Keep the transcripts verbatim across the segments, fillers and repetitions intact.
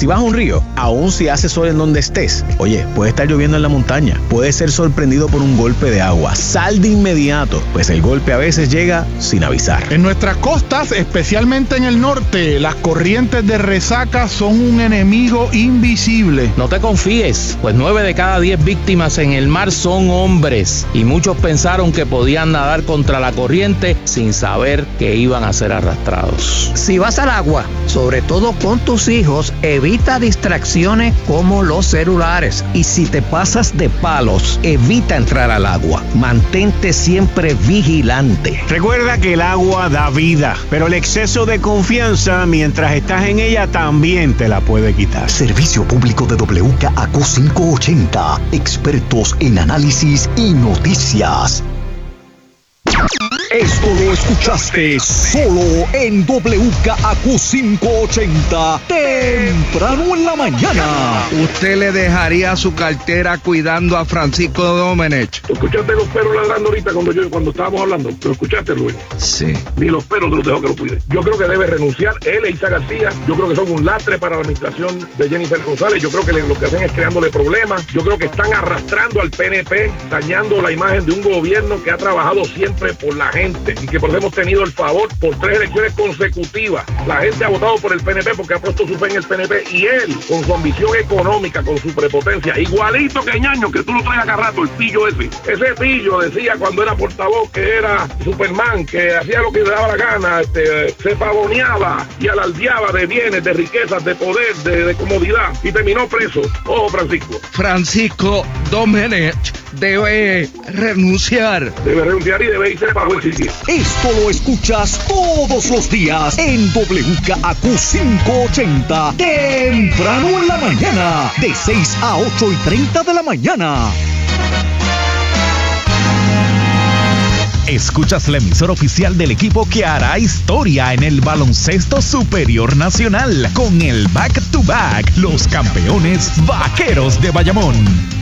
Si vas a un río, aun si hace sol en donde estés, oye, puede estar lloviendo en la montaña, puedes ser sorprendido por un golpe de agua. Sal de inmediato, pues el golpe a veces llega sin avisar. En nuestras costas, especialmente en el norte, las corrientes de resaca son un enemigo invisible. No te confíes, pues nueve de cada diez víctimas en el mar son hombres y muchos pensaron que podían nadar contra la corriente sin saber que iban a ser arrastrados. Si vas al agua, sobre todo con tus hijos, evita distracciones como los celulares. Y si te pasas de palos, evita entrar al agua. Mantente siempre vigilante. Recuerda que el agua da vida, pero el exceso de confianza mientras estás en ella también te la puede quitar. Servicio público de W K A Q quinientos ochenta. Expertos en análisis y noticias. Esto lo escuchaste solo en W K A Q quinientos ochenta, temprano en la mañana. ¿Usted le dejaría su cartera cuidando a Francisco Domenech? ¿Tú escuchaste los perros ladrando ahorita cuando yo cuando estábamos hablando? ¿Lo escuchaste, Luis? Sí. Ni los perros te los dejó que lo cuide. Yo creo que debe renunciar él e Isa García. Yo creo que son un lastre para la administración de Jennifer González. Yo creo que lo que hacen es creándole problemas. Yo creo que están arrastrando al P N P, dañando la imagen de un gobierno que ha trabajado siempre por la gente y que por eso hemos tenido el favor por tres elecciones consecutivas. La gente ha votado por el P N P porque ha puesto su fe en el P N P y él, con su ambición económica, con su prepotencia, igualito que Ñaño, que tú lo traes acá rato, el pillo ese. Ese pillo decía cuando era portavoz que era Superman, que hacía lo que le daba la gana, este, se pavoneaba y alardeaba de bienes, de riquezas, de poder, de, de comodidad y terminó preso. Ojo, Francisco. Francisco Domenech debe renunciar. Debe renunciar y debe irse para buen sitio. Esto lo escuchas todos los días en W K A Q quinientos ochenta, temprano en la mañana, de seis a ocho y treinta de la mañana. Escuchas la emisora oficial del equipo que hará historia en el baloncesto superior nacional con el back to back, los campeones Vaqueros de Bayamón.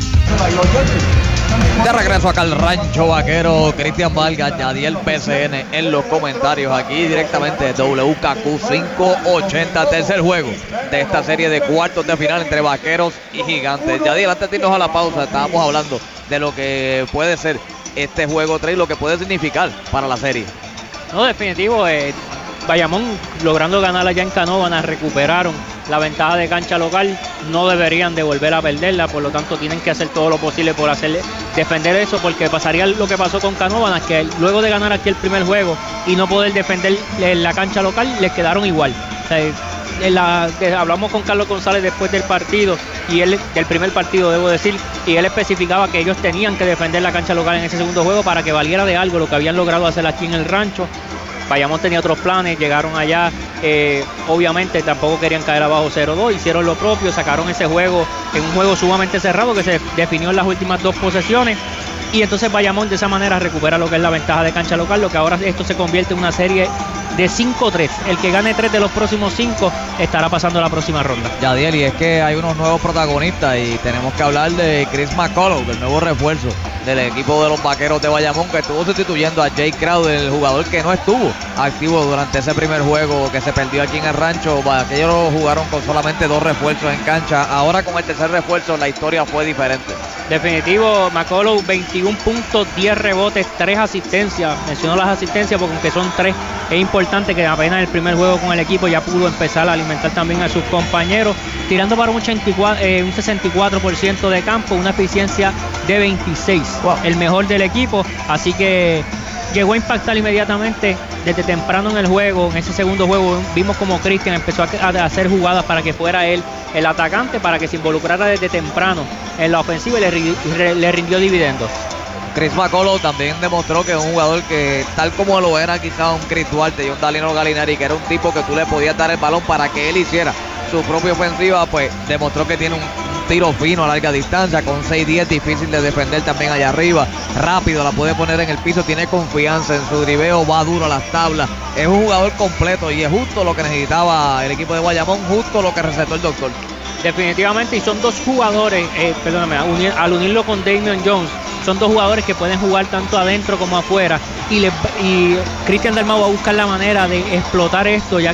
De regreso acá al Rancho Vaquero, Cristian Vargas, Yadiel P C N en los comentarios aquí directamente de W K Q quinientos ochenta, tercer juego de esta serie de cuartos de final entre Vaqueros y Gigantes. Yadiel, antes de irnos a la pausa, estábamos hablando de lo que puede ser este juego tres y lo que puede significar para la serie. No, definitivo, eh, Bayamón logrando ganar allá en Canóvanas, recuperaron la ventaja de cancha local, no deberían de volver a perderla, por lo tanto tienen que hacer todo lo posible por hacer, defender eso, porque pasaría lo que pasó con Canóvanas, que luego de ganar aquí el primer juego y no poder defender en la cancha local, les quedaron igual. O sea, en la, que hablamos con Carlos González después del partido, y él del primer partido debo decir, y él especificaba que ellos tenían que defender la cancha local en ese segundo juego para que valiera de algo lo que habían logrado hacer aquí en el rancho. Bayamón tenía otros planes, llegaron allá, eh, obviamente tampoco querían caer abajo cero dos, hicieron lo propio, sacaron ese juego en un juego sumamente cerrado que se definió en las últimas dos posesiones, y entonces Bayamón de esa manera recupera lo que es la ventaja de cancha local, lo que ahora esto se convierte en una serie de cinco tres. El que gane tres de los próximos cinco estará pasando la próxima ronda. Yadiel, y es que hay unos nuevos protagonistas y tenemos que hablar de Chris McCullough, el nuevo refuerzo del equipo de los Vaqueros de Bayamón, que estuvo sustituyendo a Jay Crowder, el jugador que no estuvo activo durante ese primer juego que se perdió aquí en el rancho. Aquellos jugaron con solamente dos refuerzos en cancha. Ahora con el tercer refuerzo la historia fue diferente. Definitivo, McCullough, veintiún puntos, diez rebotes, tres asistencias. Menciono las asistencias porque aunque son tres, es importante que apenas en el primer juego con el equipo ya pudo empezar a alimentar también a sus compañeros, tirando para un, ochenta y cuatro, eh, un sesenta y cuatro por ciento de campo, una eficiencia de veintiséis, wow, el mejor del equipo, así que llegó a impactar inmediatamente desde temprano en el juego. En ese segundo juego vimos como Cristian empezó a, a hacer jugadas para que fuera él el atacante, para que se involucrara desde temprano en la ofensiva y le, le rindió dividendos. Chris McCullough también demostró que es un jugador que, tal como lo era quizás un Chris Duarte y un Danilo Gallinari, que era un tipo que tú le podías dar el balón para que él hiciera su propia ofensiva, pues demostró que tiene un, un tiro fino a larga distancia, con seis diez, difícil de defender también allá arriba, rápido, la puede poner en el piso, tiene confianza en su driveo, va duro a las tablas, es un jugador completo y es justo lo que necesitaba el equipo de Bayamón, justo lo que recetó el doctor. Definitivamente, y son dos jugadores, eh, perdóname, unir, al unirlo con Damian Jones, son dos jugadores que pueden jugar tanto adentro como afuera, y, le, y Cristian Dalmau va a buscar la manera de explotar esto, ya que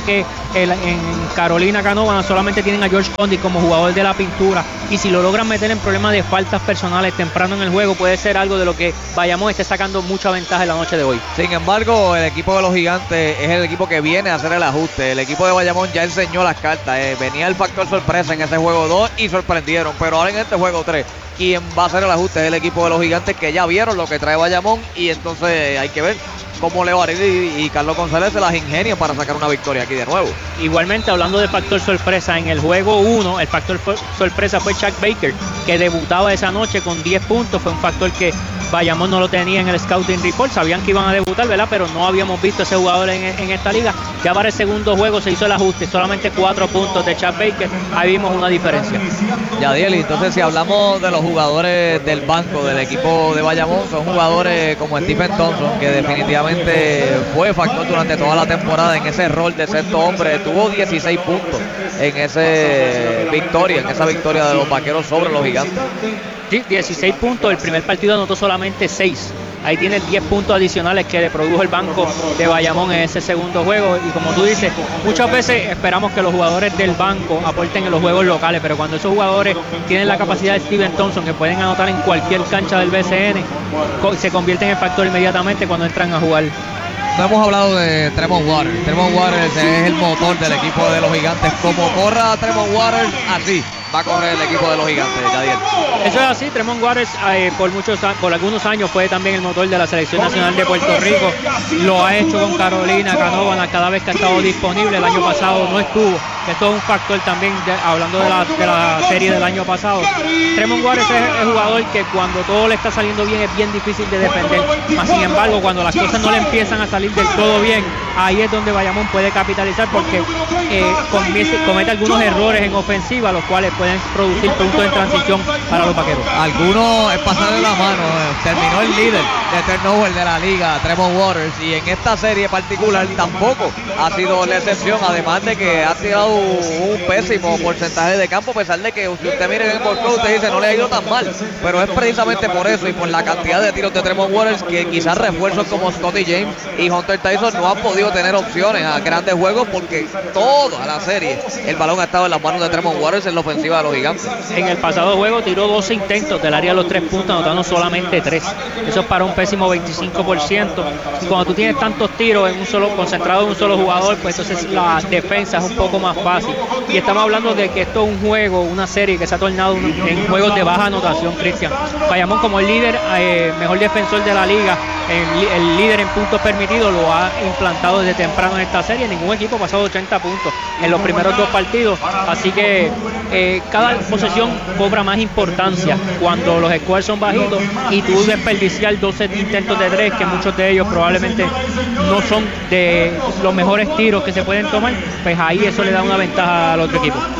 el, en Carolina Canóvana solamente tienen a George Condit como jugador de la pintura, y si lo logran meter en problemas de faltas personales temprano en el juego, puede ser algo de lo que Bayamón esté sacando mucha ventaja en la noche de hoy. Sin embargo, el equipo de los Gigantes es el equipo que viene a hacer el ajuste. El equipo de Bayamón ya enseñó las cartas, eh. venía el factor sorpresa en ese juego dos y sorprendieron, pero ahora en este juego tres, quien va a hacer el ajuste es el equipo de los Gigantes, que ya vieron lo que trae Bayamón, y entonces hay que ver cómo Leo Ariel y, y Carlos González se las ingenian para sacar una victoria aquí de nuevo. Igualmente, hablando de factor sorpresa, en el juego uno, el factor sorpresa fue Chuck Baker, que debutaba esa noche con diez puntos. Fue un factor que Bayamón no lo tenía en el Scouting Report. Sabían que iban a debutar, ¿verdad? Pero no habíamos visto ese jugador en, en esta liga. Ya para el segundo juego se hizo el ajuste, solamente cuatro puntos de Chuck Baker. Ahí vimos una diferencia. Yadiel, entonces si hablamos de los jugadores del banco del equipo de Bayamón, son jugadores como Stephen Thompson, que definitivamente fue factor durante toda la temporada en ese rol de sexto hombre. Tuvo dieciséis puntos en esa victoria, en esa victoria de los Vaqueros sobre los Gigantes. Sí, dieciséis puntos. El primer partido anotó solamente seis. Ahí tiene diez puntos adicionales que le produjo el banco de Bayamón en ese segundo juego. Y como tú dices, muchas veces esperamos que los jugadores del banco aporten en los juegos locales, pero cuando esos jugadores tienen la capacidad de Stephen Thompson, que pueden anotar en cualquier cancha del B C N, se convierten en factor inmediatamente cuando entran a jugar. No hemos hablado de Tremont Waters. Tremont Waters es el motor del equipo de los Gigantes. Como corra Tremont Waters, así va a correr el equipo de los Gigantes, Yadiel. Eso es así. Tremont Waters eh, por muchos por algunos años fue también el motor de la Selección Nacional de Puerto Rico. Lo ha hecho con Carolina Canóvana cada vez que ha estado disponible. El año pasado no estuvo. Esto es un factor también, de, hablando de la, de la serie del año pasado. Tremont Waters es el jugador que cuando todo le está saliendo bien es bien difícil de defender. Mas, sin embargo, cuando las cosas no le empiezan a salir del todo bien, ahí es donde Bayamón puede capitalizar, porque eh, comete, comete algunos errores en ofensiva, los cuales pueden producir puntos de transición para los Vaqueros. Algunos es pasarle la mano. eh, terminó el líder de turnover de la liga, Tremont Waters, y en esta serie particular tampoco ha sido la excepción, además de que ha tirado un pésimo porcentaje de campo, a pesar de que si usted mire en el box score, usted dice no le ha ido tan mal, pero es precisamente por eso y por la cantidad de tiros de Tremont Waters que quizás refuerzos como Scotty James y Hunter Tyson no han podido tener opciones a grandes juegos, porque toda la serie el balón ha estado en las manos de Tremont Waters en la ofensiva de los Gigantes. En el pasado juego tiró doce intentos del área de los tres puntos, anotando solamente tres. Eso es para un pésimo veinticinco por ciento. Y cuando tú tienes tantos tiros en un solo, concentrado en un solo jugador, pues entonces la defensa es un poco más fácil. Y estamos hablando de que esto es un juego, una serie que se ha tornado en juegos de baja anotación, Cristian. Bayamón, como el líder, eh, mejor defensor de la liga, el, el líder en puntos permitidos, lo ha implantado desde temprano en esta serie. Ningún equipo ha pasado ochenta puntos en los primeros dos partidos. Así que eh, cada posesión cobra más importancia cuando los scores son bajitos y tú desperdiciar doce intentos de tres, que muchos de ellos probablemente no son de los mejores tiros que se pueden tomar, pues ahí eso le da una ventaja al otro equipo.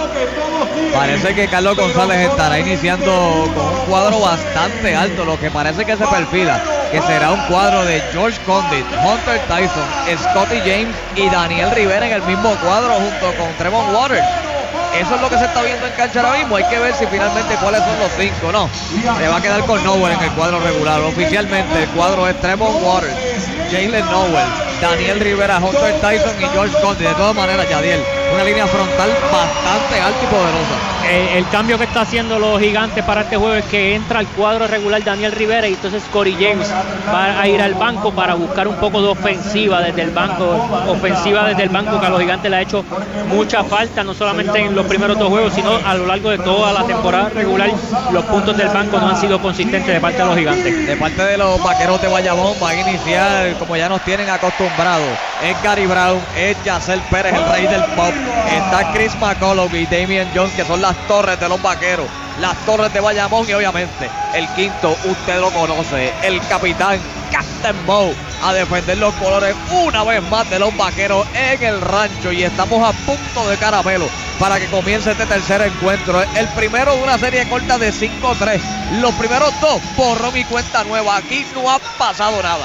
Parece que Carlos González estará iniciando con un cuadro bastante alto, lo que parece que se perfila, que será un cuadro de George Condit, Hunter Tyson, Scotty James y Daniel Rivera en el mismo cuadro junto con Tremont Waters. Eso es lo que se está viendo en cancha ahora mismo. Hay que ver si finalmente cuáles son los cinco. No, se va a quedar con Nowell en el cuadro regular. Oficialmente el cuadro es Tremont Waters, Jalen Nowell, Daniel Rivera, Hunter Tyson y George Condit. De todas maneras, Yadiel, una línea frontal bastante alta y poderosa. El, el cambio que está haciendo los Gigantes para este juego es que entra al cuadro regular Daniel Rivera y entonces Corey James va a ir al banco para buscar un poco de ofensiva desde el banco, ofensiva desde el banco, que a los Gigantes le ha hecho mucha falta, no solamente en los primeros dos juegos, sino a lo largo de toda la temporada regular. Los puntos del banco no han sido consistentes de parte de los Gigantes. De parte de los Vaqueros de Bayamón van a iniciar, como ya nos tienen acostumbrados, es Gary Brown, es Yacel Pérez, el rey del pop, está Chris McCullough y Damian Jones, que son las torres de los Vaqueros, las torres de Bayamón, y obviamente el quinto, usted lo conoce, el capitán Captain Moe, a defender los colores una vez más de los Vaqueros en el rancho, y estamos a punto de caramelo para que comience este tercer encuentro, el primero de una serie corta de cinco tres, los primeros dos borrón y cuenta nueva, aquí no ha pasado nada.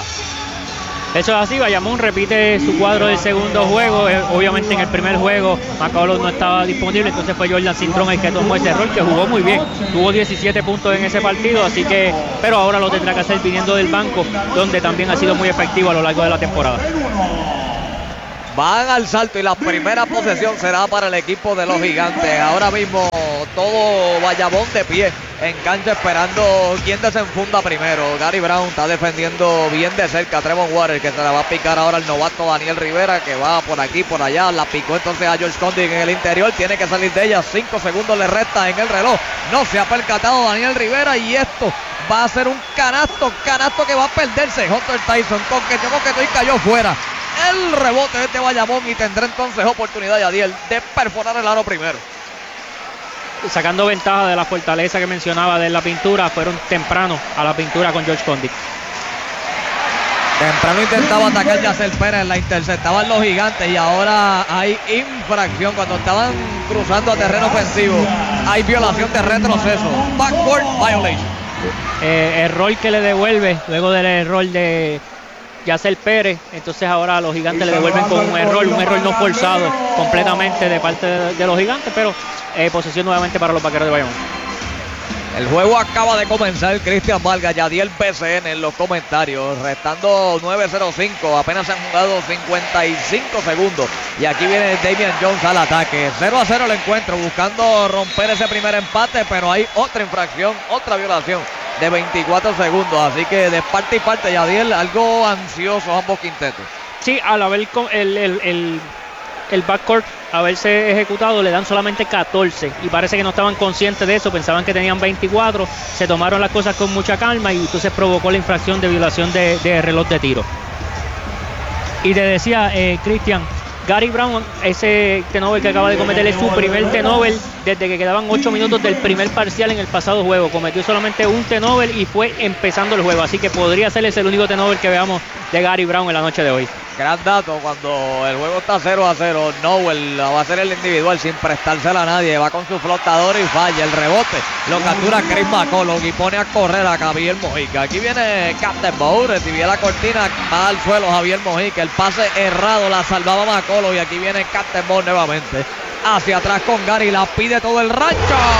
Eso es así, Bayamón repite su cuadro del segundo juego. Eh, obviamente en el primer juego McCullough no estaba disponible, entonces fue Jordan Cintrón el que tomó ese rol, que jugó muy bien, tuvo diecisiete puntos en ese partido, así que, pero ahora lo tendrá que hacer viniendo del banco, donde también ha sido muy efectivo a lo largo de la temporada. van al salto y la primera posesión será para el equipo de los Gigantes. Ahora mismo todo Bayamón de pie en cancha esperando quién desenfunda primero. Gary Brown está defendiendo bien de cerca a Tremont Waters, que se la va a picar ahora el novato Daniel Rivera, que va por aquí, por allá. La picó entonces a George Condit en el interior, tiene que salir de ella. Cinco segundos le resta en el reloj. No se ha percatado Daniel Rivera y esto va a ser un canasto, canasto que va a perderse. Hunter Tyson coqueteó, coqueteó y cayó fuera. El rebote es de Bayamón y tendrá entonces oportunidad Yadiel de perforar el aro primero. Sacando ventaja de la fortaleza que mencionaba de la pintura, fueron temprano a la pintura con George Condit. Temprano intentaba atacar Yacel Pérez, la interceptaban los Gigantes y ahora hay infracción cuando estaban cruzando a terreno ofensivo. Hay violación de retroceso, backward violation. Eh, error que le devuelve luego del error de Yacel Pérez, entonces ahora los Gigantes le devuelven con un error, un error no forzado completamente de parte de, de los Gigantes, pero eh, posesión nuevamente para los Vaqueros de Bayamón. El juego acaba de comenzar. Cristian Vargas, Yadiel B C N en los comentarios, restando nueve cero cinco, apenas han jugado cincuenta y cinco segundos y aquí viene Damian Jones al ataque. Cero a cero el encuentro, buscando romper ese primer empate, pero hay otra infracción, otra violación de veinticuatro segundos, así que de parte y parte Yadiel, algo ansiosos ambos quintetos. Sí, al haber el, el, el, el backcourt haberse ejecutado, le dan solamente catorce y parece que no estaban conscientes de eso, pensaban que tenían veinticuatro, se tomaron las cosas con mucha calma y entonces provocó la infracción de violación de, de reloj de tiro. Y te decía, eh, Cristian, Gary Brown, ese turnover que acaba de cometer es su primer turnover desde que quedaban ocho minutos del primer parcial en el pasado juego. Cometió solamente un turnover y fue empezando el juego, así que podría ser ese el único turnover que veamos de Gary Brown en la noche de hoy. Gran dato, cuando el juego está cero a cero, Nowell va a hacer el individual sin prestársela a nadie, va con su flotador y falla el rebote, lo captura Chris McCollum y pone a correr a Javier Mojica. Aquí viene Captain Bow, recibía la cortina, va al suelo Javier Mojica, el pase errado, la salvaba McCollum y aquí viene Captain Bow nuevamente. Hacia atrás con Gary, la pide todo el rancho.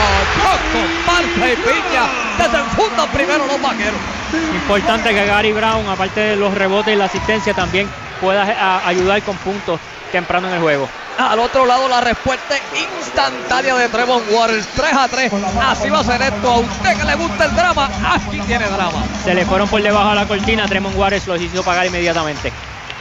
Choco, Marta y Piña desenfundan primero los Vaqueros. Importante que Gary Brown, aparte de los rebotes y la asistencia, también pueda a, ayudar con puntos temprano en el juego. Al otro lado la respuesta instantánea de Tremont Waters, tres a tres. Así va a ser esto. A usted que le gusta el drama, aquí tiene drama. Se le fueron por debajo a la cortina, Tremont Waters los hizo pagar inmediatamente.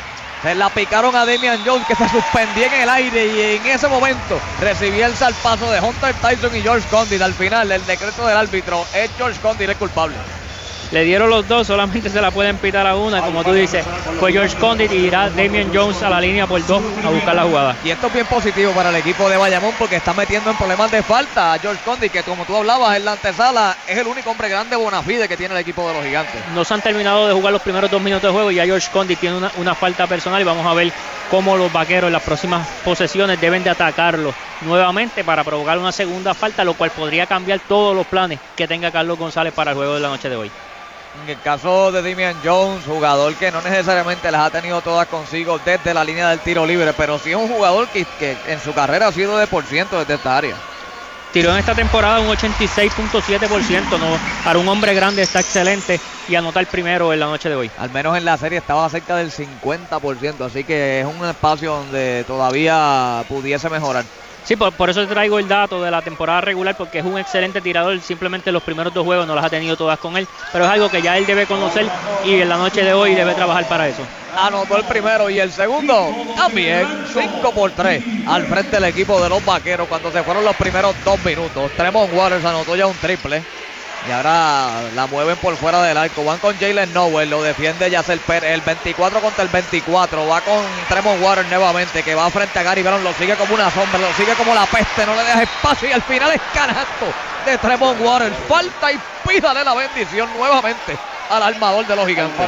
Se la picaron a Damian Jones, que se suspendía en el aire y en ese momento recibía el salpazo de Hunter Tyson y George Condit. Al final el decreto del árbitro es George Condit el culpable. Le dieron los dos, solamente se la pueden pitar a una, como tú dices. Fue George Condit y irá Damian Jones a la línea por dos a buscar la jugada. Y esto es bien positivo para el equipo de Bayamón porque está metiendo en problemas de falta a George Condit, que como tú hablabas en la antesala, es el único hombre grande bona fide que tiene el equipo de los Gigantes. No se han terminado de jugar los primeros dos minutos de juego y ya George Condit tiene una, una falta personal y vamos a ver cómo los Vaqueros en las próximas posesiones deben de atacarlo nuevamente para provocar una segunda falta, lo cual podría cambiar todos los planes que tenga Carlos González para el juego de la noche de hoy. En el caso de Damian Jones, jugador que no necesariamente las ha tenido todas consigo desde la línea del tiro libre, pero sí es un jugador que, que en su carrera ha sido de por ciento desde esta área. Tiró en esta temporada un ochenta y seis punto siete por ciento, ¿no? Para un hombre grande está excelente y anota el primero en la noche de hoy. Al menos en la serie estaba cerca del cincuenta por ciento, así que es un espacio donde todavía pudiese mejorar. Sí, por, por eso te traigo el dato de la temporada regular, porque es un excelente tirador. Simplemente los primeros dos juegos no las ha tenido todas con él, pero es algo que ya él debe conocer y en la noche de hoy debe trabajar para eso. Anotó el primero y el segundo también, cinco por tres al frente del equipo de los Vaqueros cuando se fueron los primeros dos minutos. Tremont Waters anotó ya un triple y ahora la mueven por fuera del arco. Van con Jalen Nowell, lo defiende Yacel Pérez, el veinticuatro contra el veinticuatro. Va con Tremont Waters nuevamente, que va frente a Gary Brown, lo sigue como una sombra, lo sigue como la peste, no le deja espacio y al final es canasto de Tremont Waters. Falta y pídale la bendición nuevamente al armador de los Gigantes.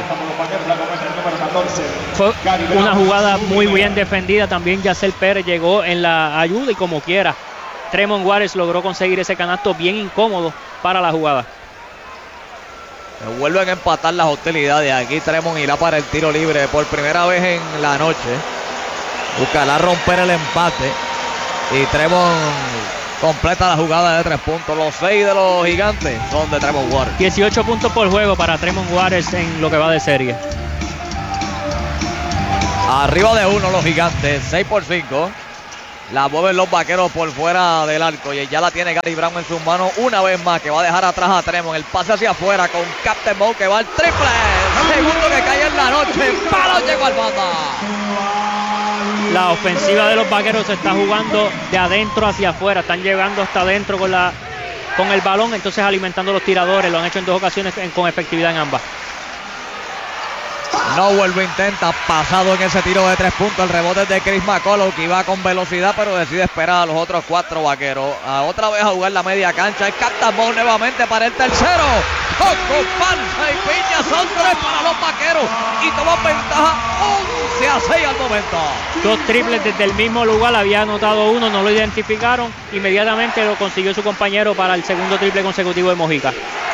Fue una jugada muy bien defendida. También Yacel Pérez llegó en la ayuda y como quiera Tremont Waters logró conseguir ese canasto bien incómodo para la jugada. Se vuelven a empatar las hostilidades. Aquí Tremont irá para el tiro libre por primera vez en la noche. Buscará romper el empate y Tremont completa la jugada de tres puntos. Los seis de los Gigantes son de Tremont Waters. dieciocho puntos por juego para Tremont Waters en lo que va de serie. Arriba de uno los Gigantes, seis por cinco. La mueven los Vaqueros por fuera del arco y ya la tiene Gary Brown en sus manos una vez más, que va a dejar atrás a Tremont. El pase hacia afuera con Captain Moe que va al triple. Segundo que cae en la noche. Palo llegó al fondo. La ofensiva de los Vaqueros se está jugando de adentro hacia afuera. Están llegando hasta adentro con, la, con el balón, entonces alimentando los tiradores. Lo han hecho en dos ocasiones en, con efectividad en ambas. No vuelve, intenta, pasado en ese tiro de tres puntos. El rebote es de Chris McCullough, que iba con velocidad, pero decide esperar a los otros cuatro Vaqueros. A otra vez a jugar la media cancha. Es Captain Moe nuevamente para el tercero. Coco, panza y piña, son tres para los Vaqueros. Y toman ventaja once a seis al momento. Dos triples desde el mismo lugar, había anotado uno, no lo identificaron. Inmediatamente lo consiguió su compañero para el segundo triple consecutivo de Mojica.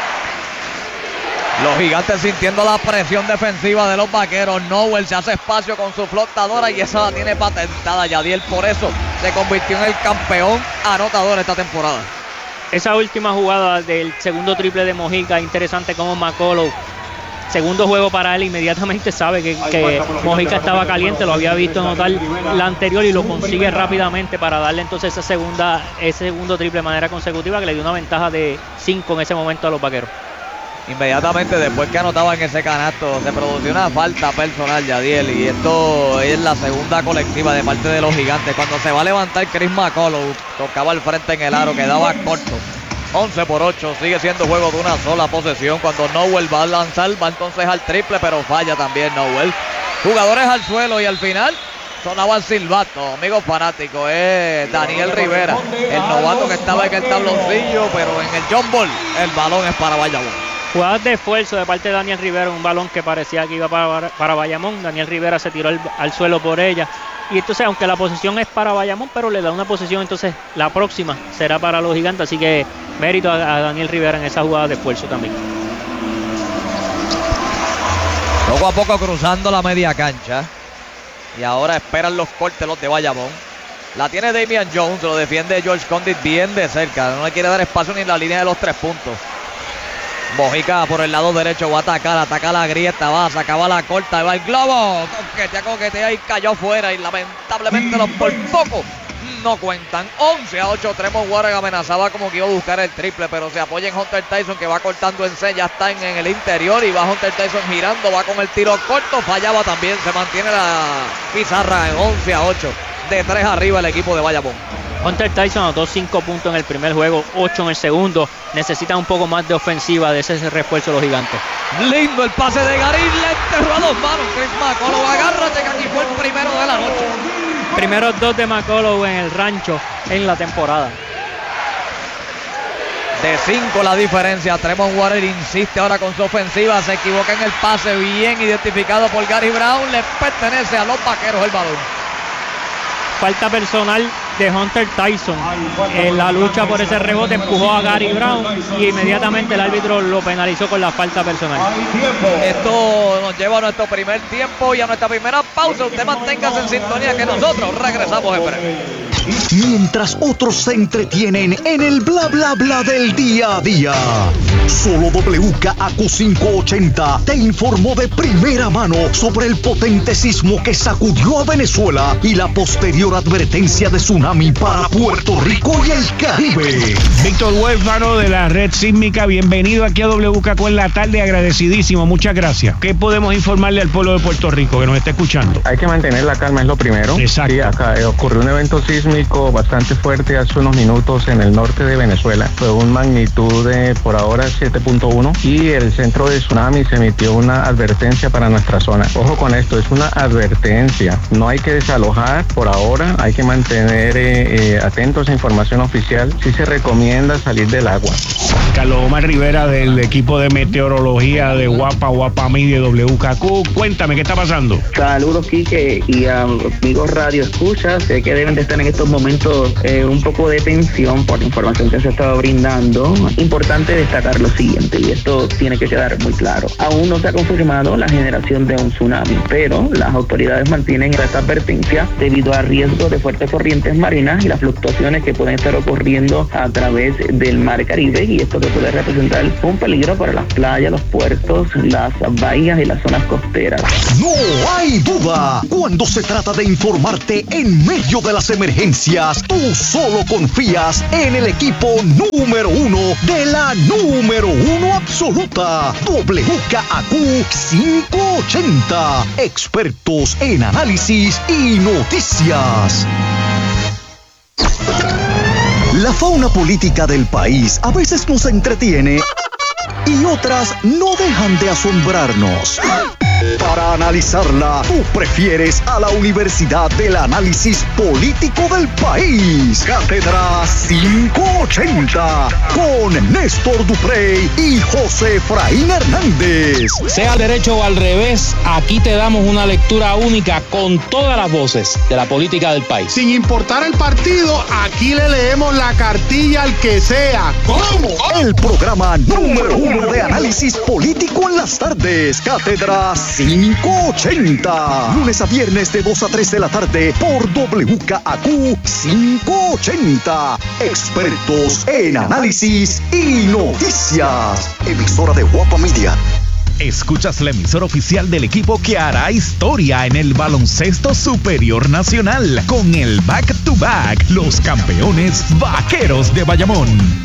Los Gigantes sintiendo la presión defensiva de los Vaqueros. Nowell se hace espacio con su flotadora y esa la tiene patentada Yadiel. Por eso se convirtió en el campeón anotador esta temporada. Esa última jugada del segundo triple de Mojica, interesante como McCullough. Segundo juego para él, inmediatamente sabe que, que Mojica estaba caliente, lo había visto anotar la anterior y lo consigue rápidamente para darle entonces esa segunda, ese segundo triple de manera consecutiva que le dio una ventaja de cinco en ese momento a los Vaqueros. Inmediatamente después que anotaba en ese canasto se produjo una falta personal, Yadiel, y esto es la segunda colectiva de parte de los Gigantes. Cuando se va a levantar Chris McCullough, tocaba al frente en el aro, quedaba corto. once por ocho, sigue siendo juego de una sola posesión. Cuando Nowell va a lanzar, va entonces al triple, pero falla también Nowell. Jugadores al suelo y al final sonaba el silbato, amigos fanáticos. Es Daniel Rivera, el novato que estaba en el tabloncillo, pero en el jump ball el balón es para Bayamón. Jugadas de esfuerzo de parte de Daniel Rivera, un balón que parecía que iba para, para Bayamón. Daniel Rivera se tiró al, al suelo por ella. Y entonces, aunque la posición es para Bayamón, pero le da una posición, entonces la próxima será para los Gigantes. Así que mérito a, a Daniel Rivera en esa jugada de esfuerzo también. Poco a poco cruzando la media cancha. Y ahora esperan los cortes los de Bayamón. La tiene Damian Jones, lo defiende George Condit bien de cerca. No le quiere dar espacio ni en la línea de los tres puntos. Mojica por el lado derecho va a atacar, ataca la grieta, va, sacaba la corta, va el globo, coquetea, coquetea y cayó fuera y lamentablemente los por poco no cuentan. once a ocho, Tremont Waters amenazaba como que iba a buscar el triple, pero se apoya en Hunter Tyson que va cortando en C, ya está en, en el interior y va Hunter Tyson girando, va con el tiro corto, fallaba también, se mantiene la pizarra en once a ocho, de tres arriba el equipo de Bayamón. Hunter Tyson anotó cinco puntos en el primer juego, ocho en el segundo. Necesitan un poco más de ofensiva de ese refuerzo los Gigantes. Lindo el pase de Garín, le enterró a dos manos. Chris McCullough, agárrate que aquí fue el primero de la noche. Primeros dos de McCullough en el rancho en la temporada. De cinco la diferencia. Tremont Waters insiste ahora con su ofensiva. Se equivoca en el pase, bien identificado por Gary Brown. Le pertenece a los Vaqueros el balón. Falta personal de Hunter Tyson. En la lucha por ese rebote empujó a Gary Brown y inmediatamente el árbitro lo penalizó con la falta personal. Esto nos lleva a nuestro primer tiempo y a nuestra primera pausa. Usted manténgase en sintonía que nosotros regresamos en breve. Mientras otros se entretienen en el bla bla bla del día a día, solo W K A Q quinientos ochenta te informó de primera mano sobre el potente sismo que sacudió a Venezuela y la posterior advertencia de tsunami para Puerto Rico y el Caribe. Víctor Huérfano de la Red Sísmica, bienvenido aquí a W K Q en la tarde, agradecidísimo, muchas gracias. ¿Qué podemos informarle al pueblo de Puerto Rico que nos está escuchando? Hay que mantener la calma, es lo primero. Exacto. Sí, acá eh, ocurrió un evento sísmico bastante fuerte hace unos minutos en el norte de Venezuela. Fue un magnitud de por ahora siete punto uno y el centro de tsunami se emitió una advertencia para nuestra zona. Ojo con esto, es una advertencia. No hay que desalojar por ahora, hay que mantener eh, eh, atentos a información oficial. Sí se recomienda salir del agua. Carlos Omar Rivera del equipo de meteorología de Guapa, Guapa Media de W K Q. Cuéntame, ¿qué está pasando? Saludos, Quique, y amigos Radio Escucha. Sé que deben de estar en estos estos momentos eh, un poco de tensión por la información que se estaba brindando. Importante destacar lo siguiente, y esto tiene que quedar muy claro. Aún no se ha confirmado la generación de un tsunami, pero las autoridades mantienen esta advertencia debido a riesgo de fuertes corrientes marinas y las fluctuaciones que pueden estar ocurriendo a través del mar Caribe, y esto que puede representar un peligro para las playas, los puertos, las bahías y las zonas costeras. No hay duda, cuando se trata de informarte en medio de las emergencias, tú solo confías en el equipo número uno de la número uno absoluta, W K A Q quinientos ochenta, expertos en análisis y noticias. La fauna política del país a veces nos entretiene y otras no dejan de asombrarnos. Para analizarla, tú prefieres a la Universidad del Análisis Político del País, Cátedra quinientos ochenta, con Néstor Duprey y José Efraín Hernández. Sea al derecho o al revés, aquí te damos una lectura única con todas las voces de la política del país. Sin importar el partido, aquí le leemos la cartilla al que sea. ¿Cómo? El programa número uno de análisis político en las tardes, Cátedra quinientos ochenta. Lunes a viernes de dos a tres de la tarde por W K A Q quinientos ochenta. Expertos en análisis y noticias. Emisora de Guapa Media. Escuchas la emisora oficial del equipo que hará historia en el baloncesto superior nacional con el Back to Back, los campeones Vaqueros de Bayamón.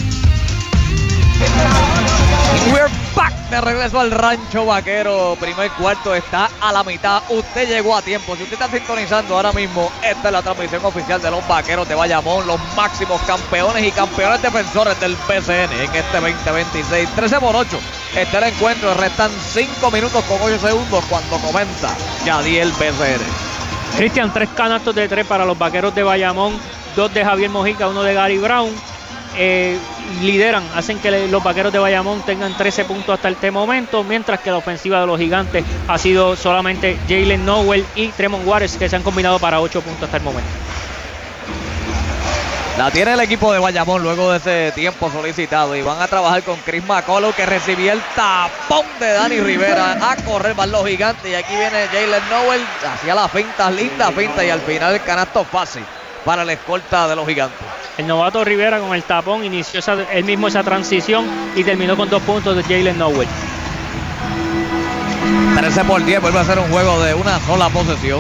We're back, de regreso al Rancho Vaquero. Primer cuarto está a la mitad. Usted llegó a tiempo. Si usted está sintonizando ahora mismo, esta es la transmisión oficial de los Vaqueros de Bayamón, los máximos campeones y campeones defensores del P C N en este veinte veintiséis. trece por ocho está el encuentro. Restan cinco minutos con ocho segundos cuando comienza Yadiel P C N. Cristian, tres canastos de tres para los Vaqueros de Bayamón, dos de Javier Mojica, uno de Gary Brown. Eh, lideran, hacen que le, los Vaqueros de Bayamón tengan trece puntos hasta este momento, mientras que la ofensiva de los Gigantes ha sido solamente Jalen Nowell y Tremont Waters, que se han combinado para ocho puntos hasta el momento. La tiene el equipo de Bayamón luego de ese tiempo solicitado, y van a trabajar con Chris McCullough, que recibía el tapón de Dani Rivera. A correr van los Gigantes, y aquí viene Jalen Nowell, hacía la finta, linda finta, y al final el canasto fácil para la escolta de los Gigantes. El novato Rivera con el tapón inició esa, él mismo esa transición y terminó con dos puntos de Jalen Nowell. trece por diez, vuelve a ser un juego de una sola posesión.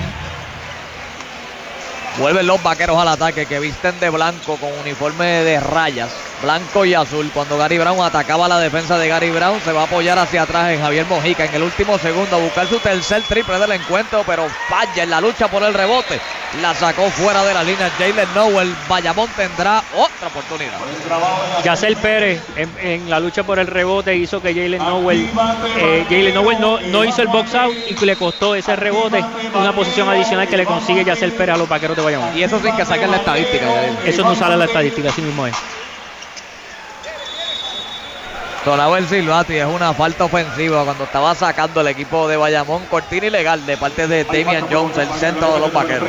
Vuelven los Vaqueros al ataque, que visten de blanco con uniforme de rayas, blanco y azul. Cuando Gary Brown atacaba la defensa de Gary Brown, se va a apoyar hacia atrás en Javier Mojica en el último segundo a buscar su tercer triple del encuentro, pero falla en la lucha por el rebote. La sacó fuera de la línea Jalen Nowell. Bayamón tendrá otra oportunidad. Yacel Pérez en, en la lucha por el rebote hizo que Jalen Nowell eh, Jalen Nowell no, no hizo el box out y le costó ese rebote, una posición adicional que le consigue Yacel Pérez a los Vaqueros de Bayamón. Y eso sin que saquen la estadística. Eso no sale en la estadística, así mismo es. Sonaba el Silvati, es una falta ofensiva cuando estaba sacando el equipo de Bayamón. Cortina ilegal de parte de Damian Jones, el centro de los Vaqueros.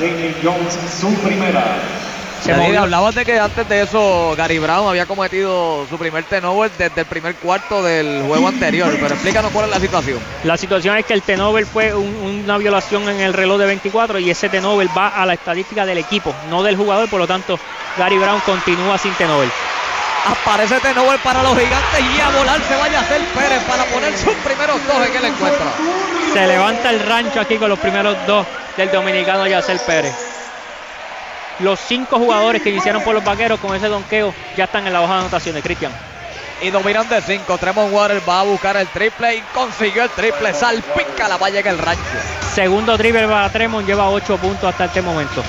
Se movió. Hablabas de que antes de eso Gary Brown había cometido su primer turnover desde el primer cuarto del juego anterior, pero explícanos cuál es la situación. La situación es que el turnover fue un, una violación en el reloj de veinticuatro, y ese turnover va a la estadística del equipo, no del jugador. Por lo tanto, Gary Brown continúa sin turnover. Aparece turnover para los Gigantes, y a volar se vaya a hacer Pérez para poner sus primeros dos en el encuentro. Se levanta el rancho aquí con los primeros dos del dominicano Yacel Pérez. Los cinco jugadores que iniciaron por los Vaqueros con ese donqueo ya están en la hoja de anotaciones, Cristian. Y dominan de cinco. Tremont Waters va a buscar el triple y consiguió el triple. Salpica la valla en el rancho. Segundo triple para Tremont, lleva ocho puntos hasta este momento.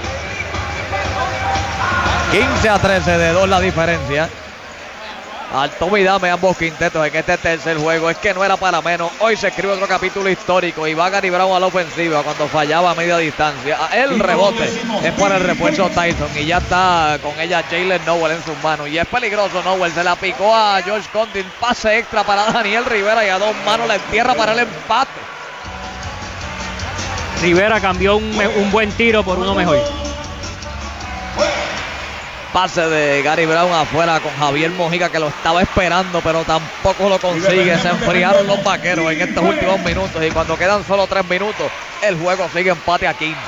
quince a trece de dos la diferencia. Alto y dame ambos quintetos en este tercer juego. Es que no era para menos. Hoy se escribe otro capítulo histórico, y va Gary Brown a la ofensiva cuando fallaba a media distancia. El rebote es por el refuerzo Tyson, y ya está con ella Jalen Nowell en sus manos. Y es peligroso Nowell, se la picó a George Condon. Pase extra para Daniel Rivera, y a dos manos la entierra para el empate. Rivera cambió un, un buen tiro por uno mejor. pase de Gary Brown afuera con Javier Mojica, que lo estaba esperando, pero tampoco lo consigue. Se enfriaron los vaqueros en estos últimos minutos y cuando quedan solo tres minutos, el juego sigue empate a quince.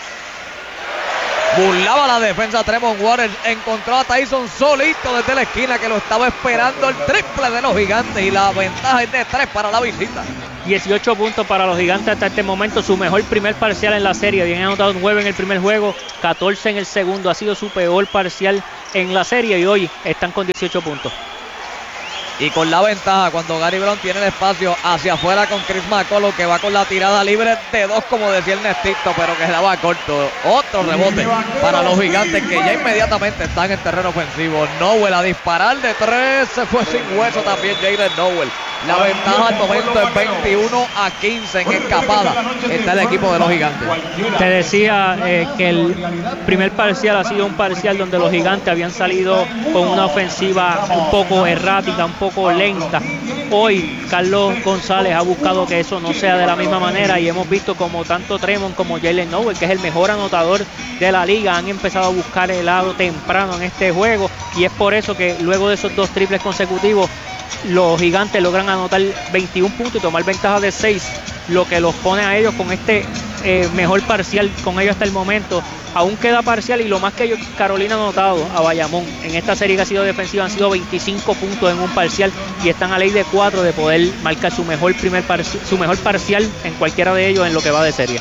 Burlaba la defensa Tremont Waters, encontró a Tyson solito desde la esquina, que lo estaba esperando el triple de los Gigantes, y la ventaja es de tres para la visita. dieciocho puntos para los Gigantes hasta este momento, su mejor primer parcial en la serie. Habían anotado nueve en el primer juego, catorce en el segundo. Ha sido su peor parcial en la serie y hoy están con dieciocho puntos. Y con la ventaja cuando Gary Brown tiene el espacio hacia afuera con Chris McCullough, que va con la tirada libre de dos, como decía Ernestito, pero que daba corto. Otro rebote para los Gigantes, que ya inmediatamente están en terreno ofensivo. Nowell a disparar de tres, se fue sin hueso también Jaylen Nowell. La ventaja al momento es veintiuno a quince en escapada. Está el equipo de los Gigantes. Te decía eh, que el primer parcial ha sido un parcial donde los Gigantes habían salido con una ofensiva un poco errática, un poco lenta. Hoy Carlos González ha buscado que eso no sea de la misma manera y hemos visto como tanto Tremont como Jaylen Nowell, que es el mejor anotador de la liga, han empezado a buscar el lado temprano en este juego, y es por eso que luego de esos dos triples consecutivos los Gigantes logran anotar veintiún puntos y tomar ventaja de seis, lo que los pone a ellos con este eh, mejor parcial con ellos hasta el momento. Aún queda parcial, y lo más que ellos, Carolina ha anotado a Bayamón en esta serie que ha sido defensiva han sido veinticinco puntos en un parcial, y están a ley de cuatro de poder marcar su mejor primer parci su mejor parcial en cualquiera de ellos en lo que va de serie.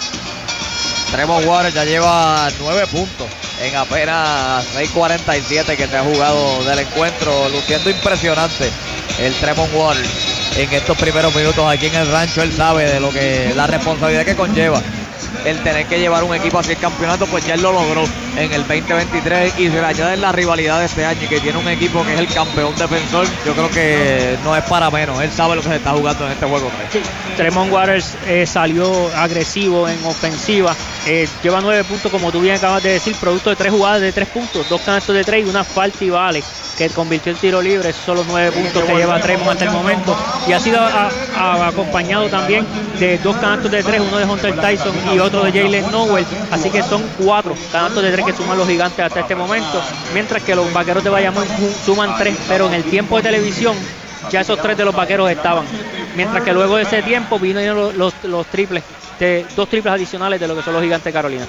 Tremont Waters ya lleva nueve puntos en apenas seis cuarenta y siete que se ha jugado del encuentro, luciendo impresionante el Tremont Waters en estos primeros minutos aquí en el rancho. Él sabe de lo que la responsabilidad que conlleva el tener que llevar un equipo hacia el campeonato, pues ya él lo logró en el veinte veintitrés, y se le añade la rivalidad de este año y que tiene un equipo que es el campeón defensor. Yo creo que no es para menos, él sabe lo que se está jugando en este juego. Sí. Tremont Waters eh, salió agresivo en ofensiva, eh, lleva nueve puntos como tú bien acabas de decir, producto de tres jugadas de tres puntos, dos canastos de tres y una falta y vale que convirtió el tiro libre. Esos son los nueve puntos que lleva Tremont hasta el momento, y ha sido a, a, acompañado también de dos canastos de tres, uno de Hunter Tyson y otro de Jaylen Nowell, así que son cuatro canastos de tres que suman los Gigantes hasta este momento, mientras que los Vaqueros de Bayamón suman tres, pero en el tiempo de televisión ya esos tres de los Vaqueros estaban, mientras que luego de ese tiempo vino los, los, los triples, de, dos triples adicionales de lo que son los Gigantes de Carolina.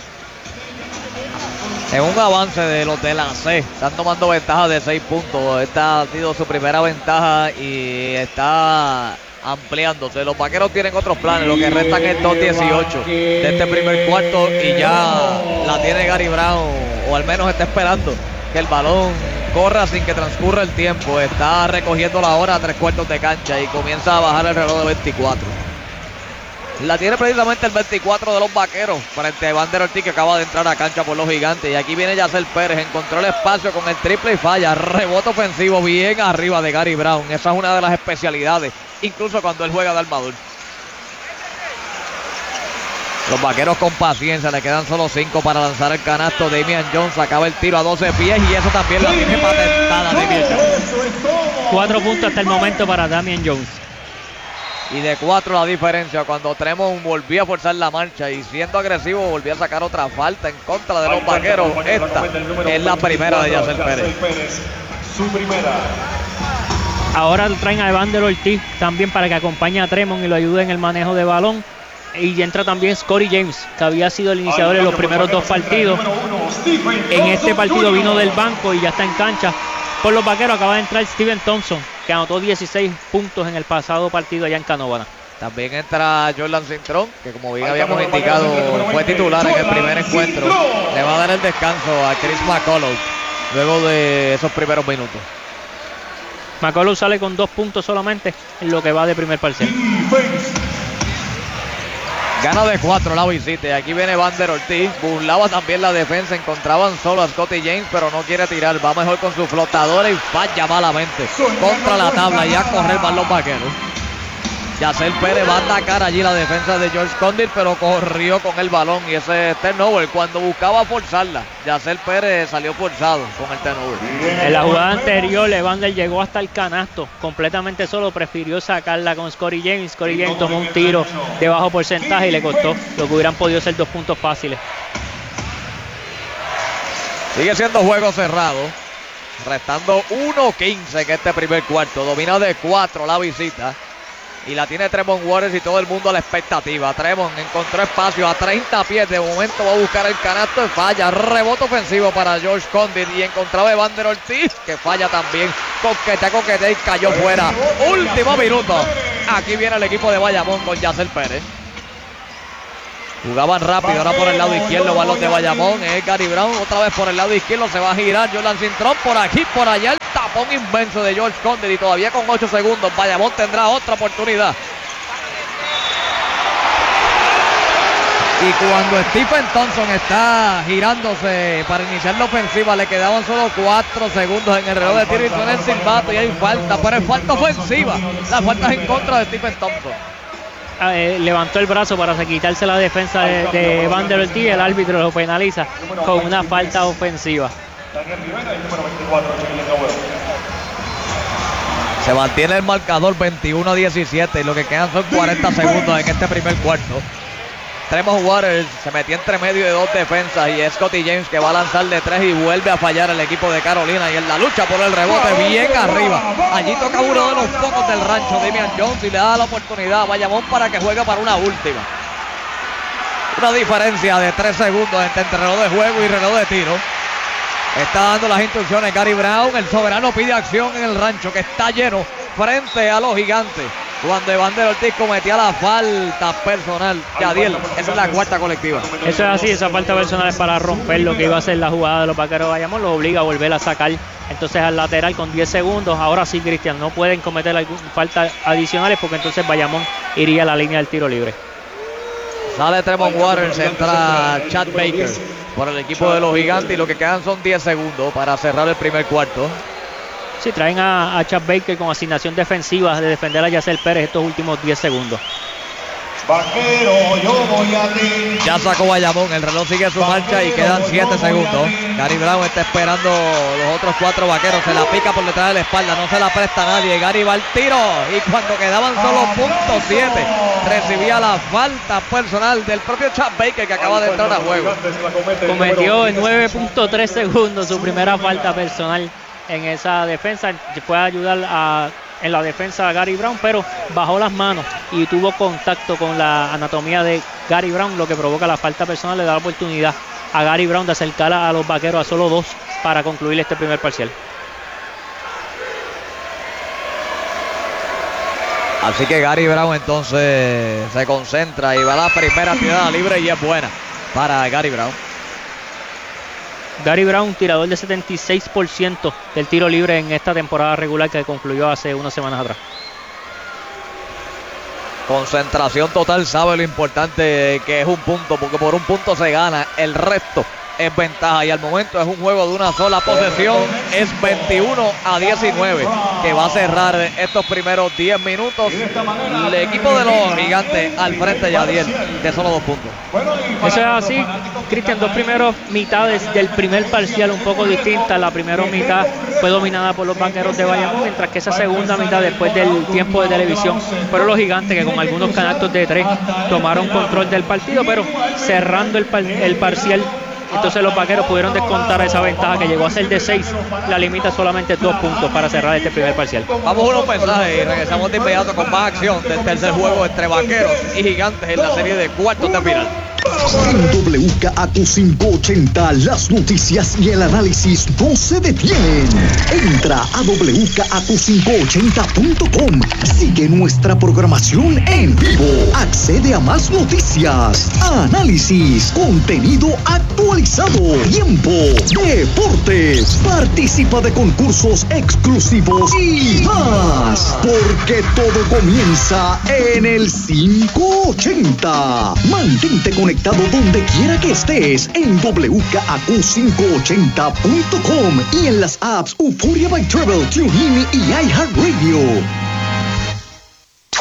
En un avance de los de la C, están tomando ventaja de seis puntos. Esta ha sido su primera ventaja y está ampliándose. Los Vaqueros tienen otros planes, lo que restan es dos dieciocho de este primer cuarto, y ya la tiene Gary Brown, o al menos está esperando que el balón corra sin que transcurra el tiempo. Está recogiendo la hora a tres cuartos de cancha y comienza a bajar el reloj de veinticuatro. La tiene precisamente el veinticuatro de los Vaqueros frente a Evander Ortiz, que acaba de entrar a cancha por los Gigantes. Y aquí viene Yacel Pérez, encontró el espacio con el triple y falla. Rebote ofensivo bien arriba de Gary Brown. Esa es una de las especialidades, incluso cuando él juega de armador. Los Vaqueros con paciencia, le quedan solo cinco para lanzar el canasto. Damian Jones acaba el tiro a doce pies y eso también la tiene patentada Damian Jones. Cuatro puntos hasta el momento para Damian Jones. Y de cuatro la diferencia cuando Tremont volvía a forzar la marcha y siendo agresivo volvía a sacar otra falta en contra de los Vaqueros. Esta es la primera de Yacel Pérez. Su primera. Ahora traen a Evander Ortiz también para que acompañe a Tremont y lo ayude en el manejo de balón. Y entra también Scottie James, que había sido el iniciador en los primeros dos partidos. En este partido vino del banco y ya está en cancha. Por los Vaqueros acaba de entrar Steven Thompson, que anotó dieciséis puntos en el pasado partido allá en Canóvana. También entra Jordan Cintrón, que como bien habíamos indicado fue titular en el primer encuentro. Le va a dar el descanso a Chris McCullough luego de esos primeros minutos. McCullough sale con dos puntos solamente en lo que va de primer parcial. Gana de cuatro la visita. Y aquí viene Evander Ortiz. Burlaba también la defensa. Encontraban solo a Scottie James, pero no quiere tirar. Va mejor con sus flotadores y falla malamente contra la tabla y a correr más los Vaqueros. Yacel Pérez va a atacar allí la defensa de George Condit, pero corrió con el balón y ese turnover cuando buscaba forzarla. Yacel Pérez salió forzado con el turnover. En la jugada anterior, Evander llegó hasta el canasto completamente solo, prefirió sacarla con Scottie James. Scottie James tomó un tiro de bajo porcentaje y le costó lo que hubieran podido ser dos puntos fáciles. Sigue siendo juego cerrado. Restando uno quince en este primer cuarto. Domina de cuatro la visita. Y la tiene Tremont Waters y todo el mundo a la expectativa. Tremont encontró espacio a treinta pies. De momento va a buscar el canasto y falla. Rebote ofensivo para George Condit. Y encontraba Evander Ortiz, que falla también. Coquetea, coquetea y cayó fuera. Último minuto. Aquí viene el equipo de Bayamón con Yasser Pérez. Jugaban rápido, ahora por el lado izquierdo van los de Bayamón. Es Gary Brown, otra vez por el lado izquierdo. Se va a girar Jordan Cintrón por aquí, por allá. El tapón inmenso de George Condit. Y todavía con ocho segundos Bayamón tendrá otra oportunidad. Y cuando Stephen Thompson está girándose para iniciar la ofensiva, le quedaban solo cuatro segundos en el reloj de tiro y suena el silbato y hay falta, pero es falta ofensiva. La falta es en contra de Stephen Thompson. Eh, levantó el brazo para quitarse la defensa de, de Evander Ortiz. El árbitro lo penaliza con una falta ofensiva. Se mantiene el marcador veintiuno a diecisiete y lo que quedan son cuarenta segundos en este primer cuarto. Tremont Waters se metió entre medio de dos defensas y es Scottie James que va a lanzar de tres y vuelve a fallar el equipo de Carolina. Y en la lucha por el rebote bien arriba. Allí toca uno de los pocos del rancho, Damian Jones, y le da la oportunidad a Bayamón para que juegue para una última. Una diferencia de tres segundos entre reloj de juego y reloj de tiro. Está dando las instrucciones Gary Brown. El soberano pide acción en el rancho que está lleno frente a los gigantes. Cuando Evander Ortiz cometía la falta personal. Yadiel, esa es la cuarta colectiva. Eso es así, esa falta personal es para romper lo que iba a ser la jugada de los Vaqueros de Bayamón. Lo obliga a volver a sacar entonces al lateral con diez segundos. Ahora sí, Cristian, no pueden cometer faltas adicionales porque entonces Bayamón iría a la línea del tiro libre. Sale Tremont Waters, entra Chad Baker por el equipo de los gigantes y lo que quedan son diez segundos para cerrar el primer cuarto. Sí, traen a, a Chad Baker con asignación defensiva de defender a Yasser Pérez estos últimos diez segundos. Vaquero, yo voy a ti. Ya sacó Bayamón, el reloj sigue su marcha y quedan siete segundos. Gary Brown está esperando los otros cuatro vaqueros, se la pica por detrás de la espalda, no se la presta a nadie. Gary va al tiro y cuando quedaban solo punto siete, recibía la falta personal del propio Chad Baker que acaba de entrar a juego. Cometió en nueve punto tres segundos su primera falta personal en esa defensa. Fue a ayudar a, en la defensa a Gary Brown, pero bajó las manos y tuvo contacto con la anatomía de Gary Brown, lo que provoca la falta personal. Le da la oportunidad a Gary Brown de acercar a los vaqueros a solo dos para concluir este primer parcial. Así que Gary Brown entonces se concentra y va a la primera tirada libre y es buena para Gary Brown. Gary Brown, tirador de setenta y seis por ciento del tiro libre en esta temporada regular que concluyó hace unas semanas atrás. Concentración total, sabe lo importante que es un punto, porque por un punto se gana, el resto es ventaja y al momento es un juego de una sola posesión. Es veintiuno a diecinueve que va a cerrar estos primeros diez minutos. El equipo de los gigantes al frente, Yadiel, de solo dos puntos. Eso es así, Cristian. Dos primeros mitades del primer parcial un poco distintas. La primera mitad fue dominada por los Vaqueros de Bayamón, mientras que esa segunda mitad, después del tiempo de televisión, fueron los gigantes que con algunos canastos de tres tomaron control del partido, pero cerrando el, par el parcial, entonces los Vaqueros pudieron descontar esa ventaja que llegó a ser de seis. La limita solamente dos puntos para cerrar este primer parcial. Vamos a unos mensajes y regresamos de inmediato con más acción del tercer juego entre Vaqueros y Gigantes en la serie de cuartos de final. En W K A Q quinientos ochenta, las noticias y el análisis no se detienen. Entra a w k a q quinientos ochenta punto com. Sigue nuestra programación en vivo. Accede a más noticias, análisis, contenido actualizado, tiempo, deportes. Participa de concursos exclusivos y más. Porque todo comienza en el quinientos ochenta. Mantente conectado donde quiera que estés en w k a q quinientos ochenta punto com y en las apps Euphoria by Travel, TuneIn y iHeartRadio.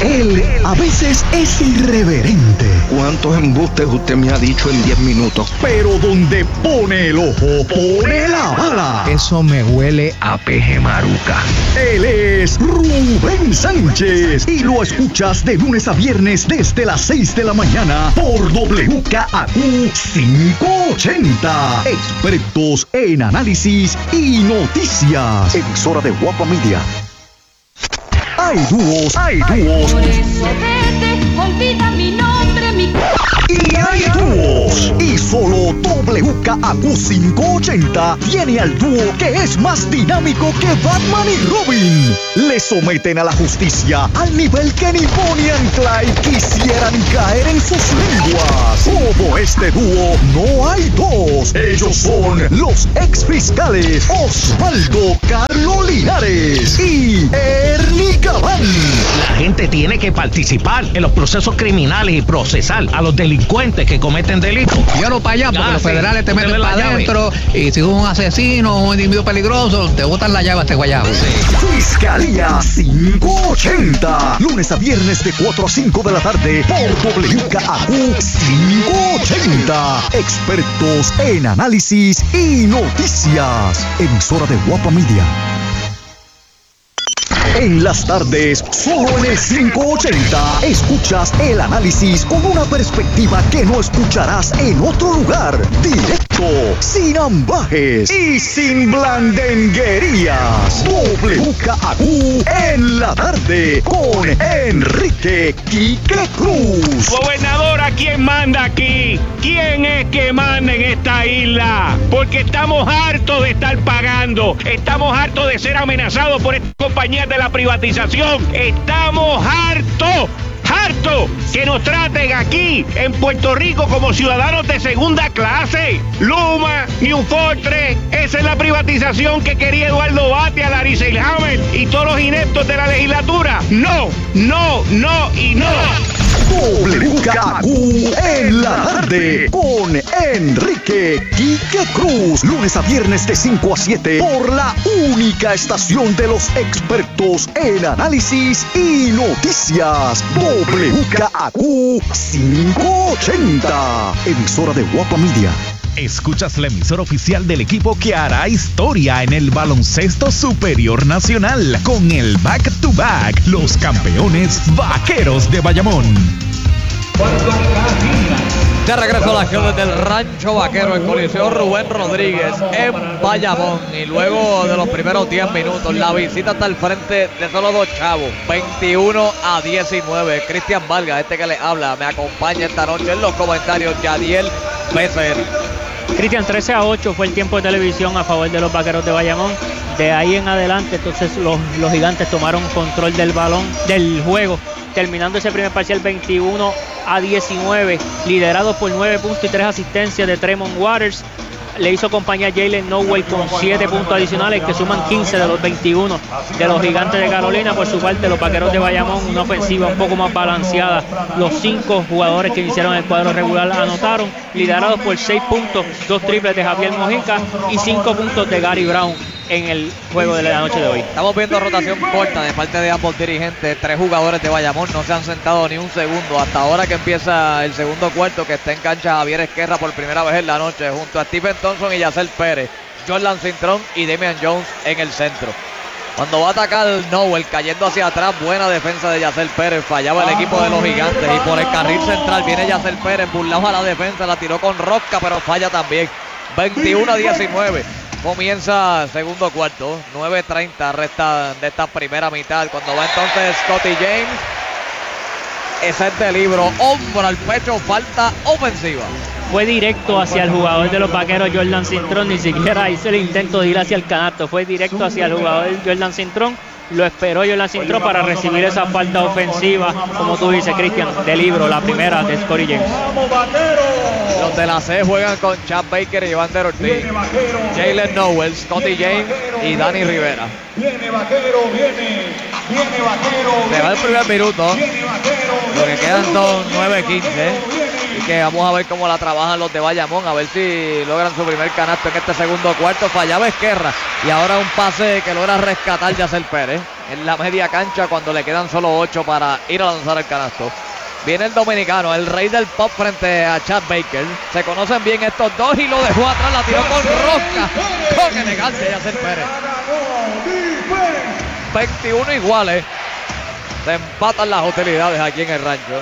Él a veces es irreverente. ¿Cuántos embustes usted me ha dicho en diez minutos? Pero donde pone el ojo, pone la bala. Eso me huele a peje maruca. Él es Rubén Sánchez y lo escuchas de lunes a viernes desde las seis de la mañana por W K A Q quinientos ochenta. Expertos en análisis y noticias. Emisora de Guapa Media. Hay dúos, hay dúos. Por eso vete, olvida mi nombre, mi... Y hay dúos. Y solo W K A Q quinientos ochenta tiene al dúo que es más dinámico que Batman y Robin. Le someten a la justicia al nivel que ni Bonnie and Clyde quisieran caer en sus lenguas. Como este dúo, no hay dos. Ellos son los ex fiscales Osvaldo Carlos Linares y Ernie Gabán. La gente tiene que participar en los procesos criminales y procesar a los delincuentes que cometen delitos. Llévalo para allá, porque ah, los sí. federales te meten para adentro y si es un asesino o un individuo peligroso, te botan la llave a este guayabo. Sí. Fiscalía quinientos ochenta. Lunes a viernes de cuatro a cinco de la tarde por W K A Q quinientos ochenta. Expertos en análisis y noticias. Emisora de Guapa Media. En las tardes, solo en el quinientos ochenta, escuchas el análisis con una perspectiva que no escucharás en otro lugar. Directo, sin ambajes y sin blandenguerías. W K A Q en la tarde con Enrique Quique Cruz. Gobernadora, ¿quién manda aquí? ¿Quién es que manda en esta isla? Porque estamos hartos de estar pagando. Estamos hartos de ser amenazados por estas compañías de la privatización. Estamos hartos, hartos que nos traten aquí en Puerto Rico como ciudadanos de segunda clase. Luma, New Fortress, esa es la privatización que quería Eduardo Batia, Larry Selhammer y todos los ineptos de la legislatura. No, no, no y no. W K A Q en la tarde con Enrique Quique Cruz. Lunes a viernes de cinco a siete por la única estación de los expertos en análisis y noticias. W K A Q quinientos ochenta. Emisora de Guapa Media. Escuchas la emisora oficial del equipo que hará historia en el baloncesto superior nacional con el Back to Back, los campeones Vaqueros de Bayamón. De regreso a la acción desde el Rancho Vaquero, el Coliseo Rubén Rodríguez en Bayamón. Y luego de los primeros diez minutos, la visita está al frente de solo dos chavos, veintiuno a diecinueve. Cristian Vargas, este que le habla, me acompaña esta noche en los comentarios, Yadiel Becer. Cristian, trece a ocho fue el tiempo de televisión a favor de los Vaqueros de Bayamón. De ahí en adelante, entonces los, los gigantes tomaron control del balón, del juego, terminando ese primer parcial veintiuno a diecinueve, liderados por nueve puntos y tres asistencias de Tremont Waters. Le hizo compañía a Jalen Nowell con siete puntos adicionales, que suman quince de los veintiuno de los Gigantes de Carolina. Por su parte, los Vaqueros de Bayamón, una ofensiva un poco más balanceada. Los cinco jugadores que iniciaron el cuadro regular anotaron, liderados por seis puntos, dos triples de Javier Mojica y cinco puntos de Gary Brown en el juego de la noche de hoy. Estamos viendo rotación corta de parte de ambos dirigentes. Tres jugadores de Bayamón no se han sentado ni un segundo hasta ahora que empieza el segundo cuarto, que está en cancha Javier Esquerra por primera vez en la noche, junto a Stephen Thompson y Yacel Pérez, Jordan Cintrón y Damian Jones en el centro. Cuando va a atacar Nowell cayendo hacia atrás, buena defensa de Yacel Pérez, fallaba el equipo de los Gigantes, y por el carril central viene Yacel Pérez, burlado a la defensa, la tiró con rosca pero falla también. veintiuno a diecinueve. Comienza segundo cuarto, nueve treinta resta de esta primera mitad, cuando va entonces Scottie James. Ese es de libro, hombro al pecho, falta ofensiva. Fue directo hacia el jugador de los Vaqueros, Jordan Cintrón, ni siquiera hizo el intento de ir hacia el canasto, fue directo hacia el jugador Jordan Cintrón. Lo esperó Jordan Cintrón para recibir esa falta ofensiva, como tú dices, Cristian, de libro, la primera de Scottie James. Los de la C juegan con Chad Baker y Evander Ortiz, Jalen Nowell, Scottie James y Danny Rivera. Viene Vaquero, viene, viene Vaquero. Se va el primer minuto, lo que quedan son nueve quince. Y que vamos a ver cómo la trabajan los de Bayamón, a ver si logran su primer canasto en este segundo cuarto. Fallaba Esquerra y ahora un pase que logra rescatar Yacel Pérez en la media cancha cuando le quedan solo ocho para ir a lanzar el canasto. Viene el dominicano, el rey del pop frente a Chad Baker. Se conocen bien estos dos y lo dejó atrás, la tiró con rosca, con elegancia Yacel Pérez. veintiuno iguales. Se empatan las utilidades aquí en el rancho.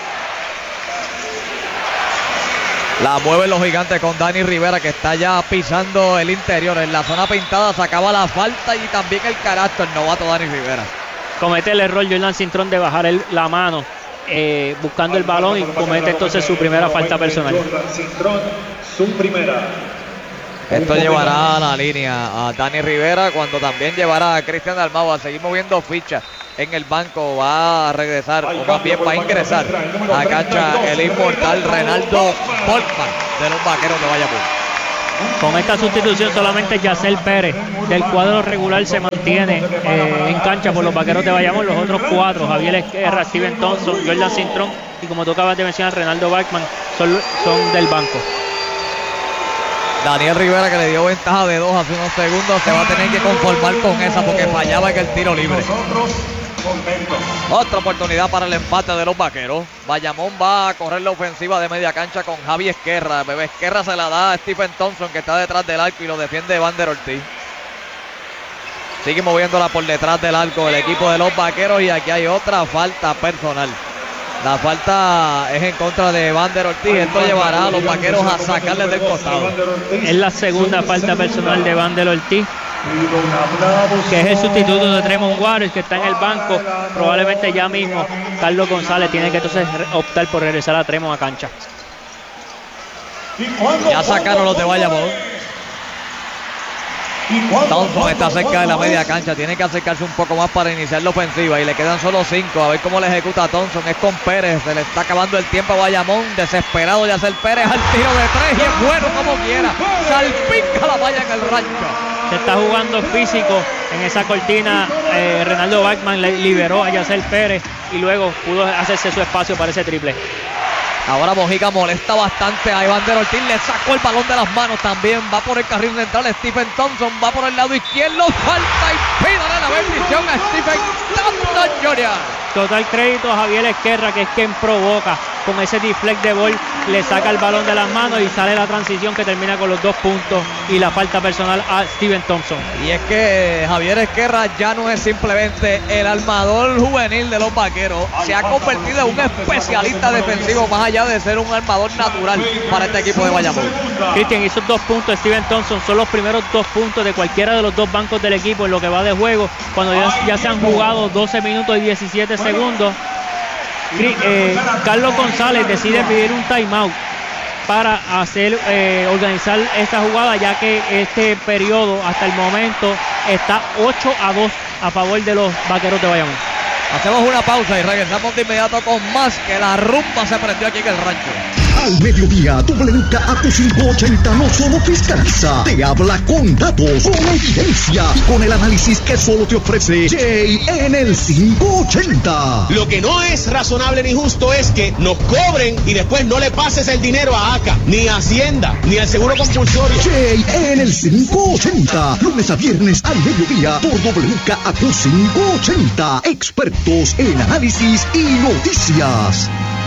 La mueven los gigantes con Dani Rivera, que está ya pisando el interior. En la zona pintada sacaba la falta y también el canasto el novato Dani Rivera. Comete el error Jordan Cintrón de bajar el, la mano eh, buscando el balón y comete entonces su primera falta personal. Su primera. Esto llevará a la línea a Dani Rivera, cuando también llevará a Cristian Dalmau a seguir moviendo fichas en el banco. Va a regresar, o más bien va a ingresar a cancha el inmortal Renaldo Volkman de los Vaqueros de Bayamón. Con esta sustitución solamente Yacel Pérez del cuadro regular se mantiene eh, en cancha por los Vaqueros de Bayamón. Los otros cuatro, Javier Esquerra, Steven Thompson, Jordan Cintrón y, como tú acabas de mencionar, Renaldo Volkman, son, son del banco. Daniel Rivera, que le dio ventaja de dos hace unos segundos, se va a tener que conformar con esa porque fallaba en el tiro libre. Otra oportunidad para el empate de los Vaqueros. Bayamón va a correr la ofensiva de media cancha con Javi Esquerra. Bebé Esquerra se la da a Stephen Thompson, que está detrás del arco, y lo defiende Evander Ortiz. Sigue moviéndola por detrás del arco el equipo de los Vaqueros, y aquí hay otra falta personal. La falta es en contra de Evander Ortiz. Esto llevará a los Vaqueros a sacarle del costado. Es la segunda falta personal de Evander Ortiz, que es el sustituto de Tremont Waters, que está en el banco. Probablemente ya mismo Carlos González tiene que entonces optar por regresar a Tremont a cancha. Ya sacaron los de Bayamón. Thompson está cerca de la media cancha, tiene que acercarse un poco más para iniciar la ofensiva, y le quedan solo cinco. A ver cómo le ejecuta a Thompson. Es con Pérez, se le está acabando el tiempo a Bayamón. Desesperado de hacer Pérez al tiro de tres, y es bueno como quiera. Salpica la valla en el rancho. Se está jugando físico en esa cortina. eh, Renaldo Volkman le liberó a Yacel Pérez y luego pudo hacerse su espacio para ese triple. Ahora Mojica molesta bastante a Evander Ortiz, le sacó el balón de las manos también. Va por el carril central Stephen Thompson, va por el lado izquierdo, falta y pídale la bendición a Stephen Thompson junior Total crédito a Javier Esquerra, que es quien provoca con ese deflect de ball, le saca el balón de las manos y sale la transición que termina con los dos puntos y la falta personal a Stephen Thompson. Y es que Javier Esquerra ya no es simplemente el armador juvenil de los Vaqueros, se ha convertido en un especialista defensivo, más allá de ser un armador natural para este equipo de Bayamón. Cristian, esos dos puntos de Stephen Thompson son los primeros dos puntos de cualquiera de los dos bancos del equipo en lo que va de juego, cuando ya, ya se han jugado doce minutos y diecisiete segundos. Eh, Carlos González decide pedir un timeout para hacer eh, organizar esta jugada, ya que este periodo hasta el momento está ocho a dos a favor de los Vaqueros de Bayamón. Hacemos una pausa y regresamos de inmediato con más, que la rumba se prendió aquí en el rancho. Al mediodía, W K A Q cinco ochenta no solo fiscaliza, te habla con datos, con evidencia y con el análisis que solo te ofrece Jay en el quinientos ochenta. Lo que no es razonable ni justo es que nos cobren y después no le pases el dinero a A C A, ni a Hacienda, ni al Seguro Compulsorio. Jay en el quinientos ochenta, lunes a viernes al mediodía por W K A Q quinientos ochenta, expertos en análisis y noticias.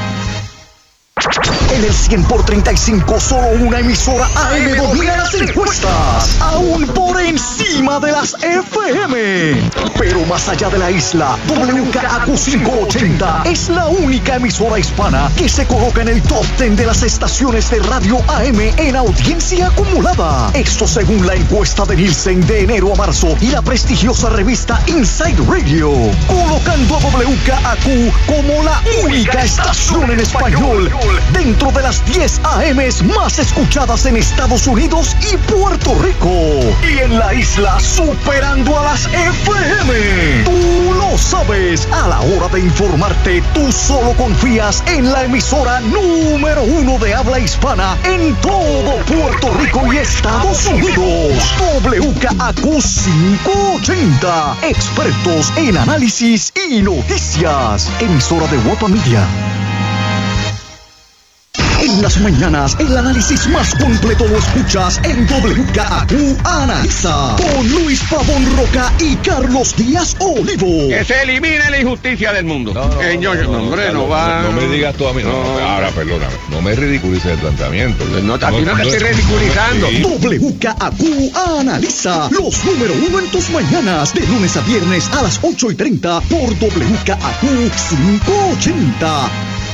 En el cien por treinta y cinco, solo una emisora A M domina las encuestas, aún por encima de las F M. Pero más allá de la isla, W K A Q quinientos ochenta es la única emisora hispana que se coloca en el top diez de las estaciones de radio A M en audiencia acumulada. Esto según la encuesta de Nielsen de enero a marzo y la prestigiosa revista Inside Radio, colocando a W K A Q como la única estación en español dentro de las diez A Ms más escuchadas en Estados Unidos y Puerto Rico. Y en la isla superando a las F M. Tú lo sabes. A la hora de informarte, tú solo confías en la emisora número uno de habla hispana en todo Puerto Rico y Estados Unidos. W K A Q quinientos ochenta. Expertos en análisis y noticias. Emisora de Guapa Media. En las mañanas, el análisis más completo lo escuchas en W K A Q Analiza con Luis Pavón Roca y Carlos Díaz Olivo. Que se elimine la injusticia del mundo. No, no, eh, yo, no, no, hombre, no, no va. No, no me digas tú a mí. No, no, no, ahora, perdóname. No me ridiculices el planteamiento. No, a ti no te estoy ridiculizando. Sí. W K A Q Analiza los número uno en tus mañanas, de lunes a viernes a las ocho y treinta por W K A Q quinientos ochenta.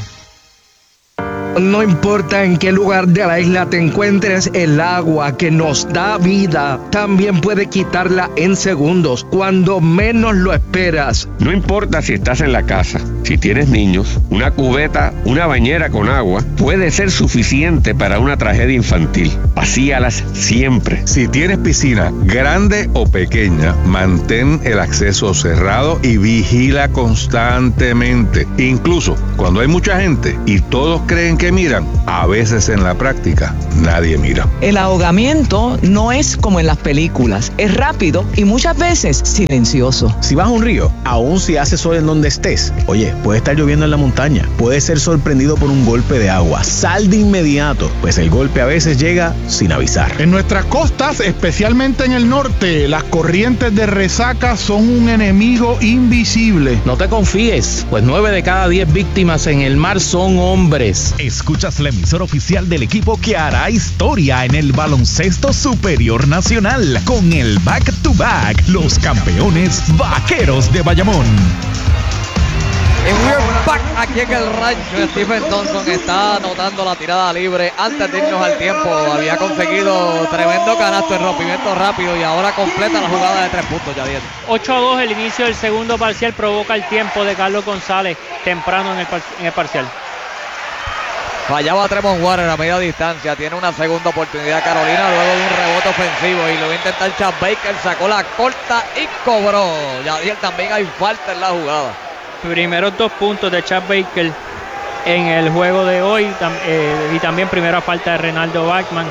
No importa en qué lugar de la isla te encuentres, el agua que nos da vida también puede quitarla en segundos, cuando menos lo esperas. No importa si estás en la casa, si tienes niños, una cubeta, una bañera con agua puede ser suficiente para una tragedia infantil. Vacíalas siempre. Si tienes piscina, grande o pequeña, mantén el acceso cerrado y vigila constantemente. Incluso cuando hay mucha gente y todos creen que miran, a veces en la práctica nadie mira. El ahogamiento no es como en las películas, es rápido y muchas veces silencioso. Si vas a un río, aun si hace sol en donde estés, oye, puede estar lloviendo en la montaña, puedes ser sorprendido por un golpe de agua. Sal de inmediato, pues el golpe a veces llega sin avisar. En nuestras costas, especialmente en el norte, las corrientes de resaca son un enemigo invisible. No te confíes, pues nueve de cada diez víctimas en el mar son hombres. Escuchas la emisora oficial del equipo que hará historia en el baloncesto superior nacional con el Back to Back, los campeones Vaqueros de Bayamón. En we're back aquí en el rancho. Stephen Thompson está anotando la tirada libre antes de irnos al tiempo. Había conseguido tremendo canasto en rompimiento rápido y ahora completa la jugada de tres puntos. Yadier. ocho a dos el inicio del segundo parcial provoca el tiempo de Carlos González temprano en el, par- en el parcial. Fallaba Tremont Waters a media distancia. Tiene una segunda oportunidad Carolina luego de un rebote ofensivo. Y lo va a intentar Chad Baker. Sacó la corta y cobró. Yadier, también hay falta en la jugada. Primeros dos puntos de Chad Baker en el juego de hoy. Tam, eh, y también primera falta de Renaldo Bachman.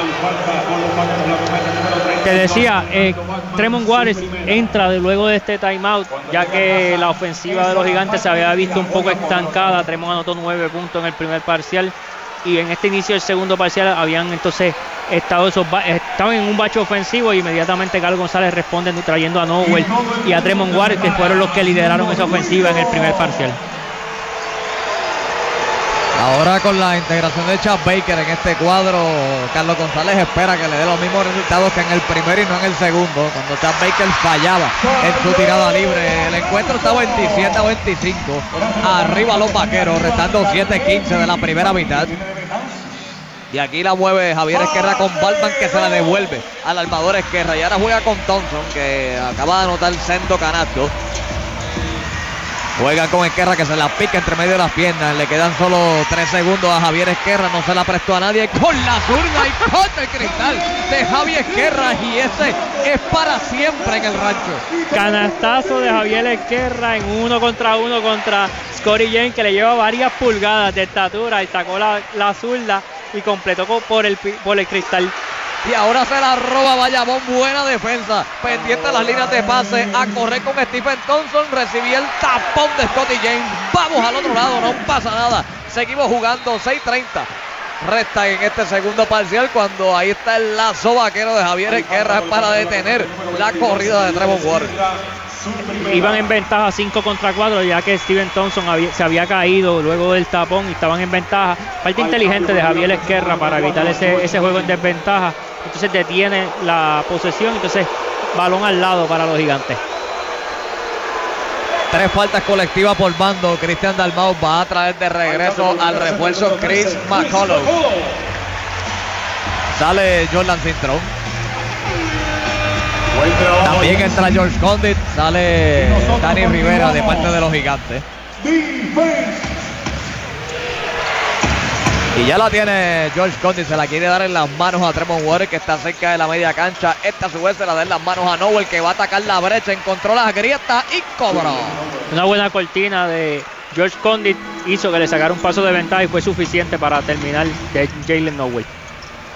Te decía, eh, Tremont Waters entra de luego de este timeout, ya que la ofensiva de los Gigantes se había visto un poco estancada. Tremont anotó nueve puntos en el primer parcial y en este inicio del segundo parcial habían entonces estado esos estaban en un bache ofensivo y inmediatamente Carlos González responde trayendo a Nowell y a Tremont Waters, que fueron los que lideraron esa ofensiva en el primer parcial. Ahora con la integración de Chad Baker en este cuadro, Carlos González espera que le dé los mismos resultados que en el primero y no en el segundo, cuando Chad Baker fallaba en su tirada libre. El encuentro está veintisiete a veinticinco, arriba los Vaqueros, restando siete quince de la primera mitad. Y aquí la mueve Javier Esquerra con Balman, que se la devuelve al armador Esquerra. Y ahora juega con Thompson, que acaba de anotar sendo canasto. Juega con Esquerra, que se la pica entre medio de las piernas. Le quedan solo tres segundos a Javier Esquerra. No se la prestó a nadie. Con la zurda y corta el cristal de Javier Esquerra. Y ese es para siempre en el rancho. Canastazo de Javier Esquerra en uno contra uno contra Scottie James, que le lleva varias pulgadas de estatura y sacó la, la zurda y completó por el, por el cristal. Y ahora se la roba Bayamón. Buena defensa. Pendiente de las líneas de pase. A correr con Stephen Thompson. Recibía el tapón de Scottie James. Vamos al otro lado. No pasa nada. Seguimos jugando. seis treinta. Resta en este segundo parcial, cuando ahí está el lazo vaquero de Javier Esquerra para detener la corrida de Tremont Waters. Iban en ventaja cinco contra cuatro, ya que Stephen Thompson había, se había caído luego del tapón y estaban en ventaja. Parte inteligente de Javier Esquerra para evitar ese, ese juego en desventaja. Entonces detiene la posesión, entonces balón al lado para los Gigantes. Tres faltas colectivas por bando. Cristian Dalmau va a traer de regreso al refuerzo Chris McCullough. Sale Jordan Cintrón. También entra George Condit. Sale Dani Rivera de parte de los Gigantes. Y ya la tiene George Condit. Se la quiere dar en las manos a Tremont Waters, que está cerca de la media cancha. Esta a su vez se la da en las manos a Nowell, que va a atacar la brecha. Encontró las grietas y cobró. Una buena cortina de George Condit hizo que le sacara un paso de ventaja y fue suficiente para terminar de Jalen Nowell.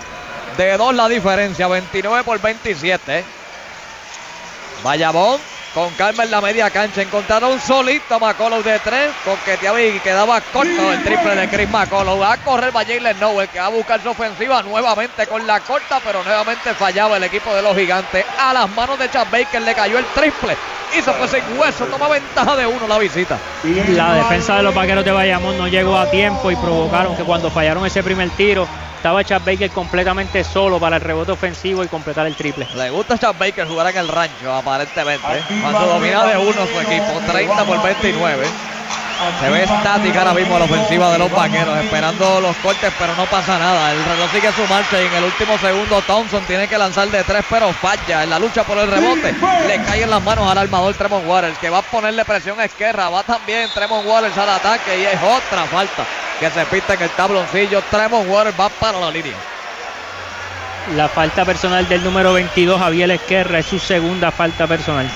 De dos la diferencia, veintinueve por veintisiete. Bayamón con calma en la media cancha. Encontraron solito a McCollum de tres, coqueteaba y quedaba corto el triple de Chris McCollum. Va a correr va Jalen Nowell, que va a buscar su ofensiva nuevamente con la corta, pero nuevamente fallaba el equipo de los Gigantes. A las manos de Chad Baker le cayó el triple y se fue sin hueso. Toma ventaja de uno la visita. La defensa de los Vaqueros de Bayamón no llegó a tiempo y provocaron que cuando fallaron ese primer tiro, estaba Chad Baker completamente solo para el rebote ofensivo y completar el triple. Le gusta a Chad Baker jugar en el rancho, aparentemente, cuando domina de uno su equipo, treinta por veintinueve. Se ve estática ahora mismo la ofensiva de los Vaqueros, esperando los cortes, pero no pasa nada. El reloj sigue su marcha y en el último segundo Thompson tiene que lanzar de tres, pero falla en la lucha por el rebote. Le cae en las manos al armador Tremont Waters, que va a ponerle presión a Esquerra. Va también Tremont Waters al ataque y es otra falta que se pista en el tabloncillo. Tremont Waters va para la línea. La falta personal del número veintidós, Javier Esquerra, es su segunda falta personal.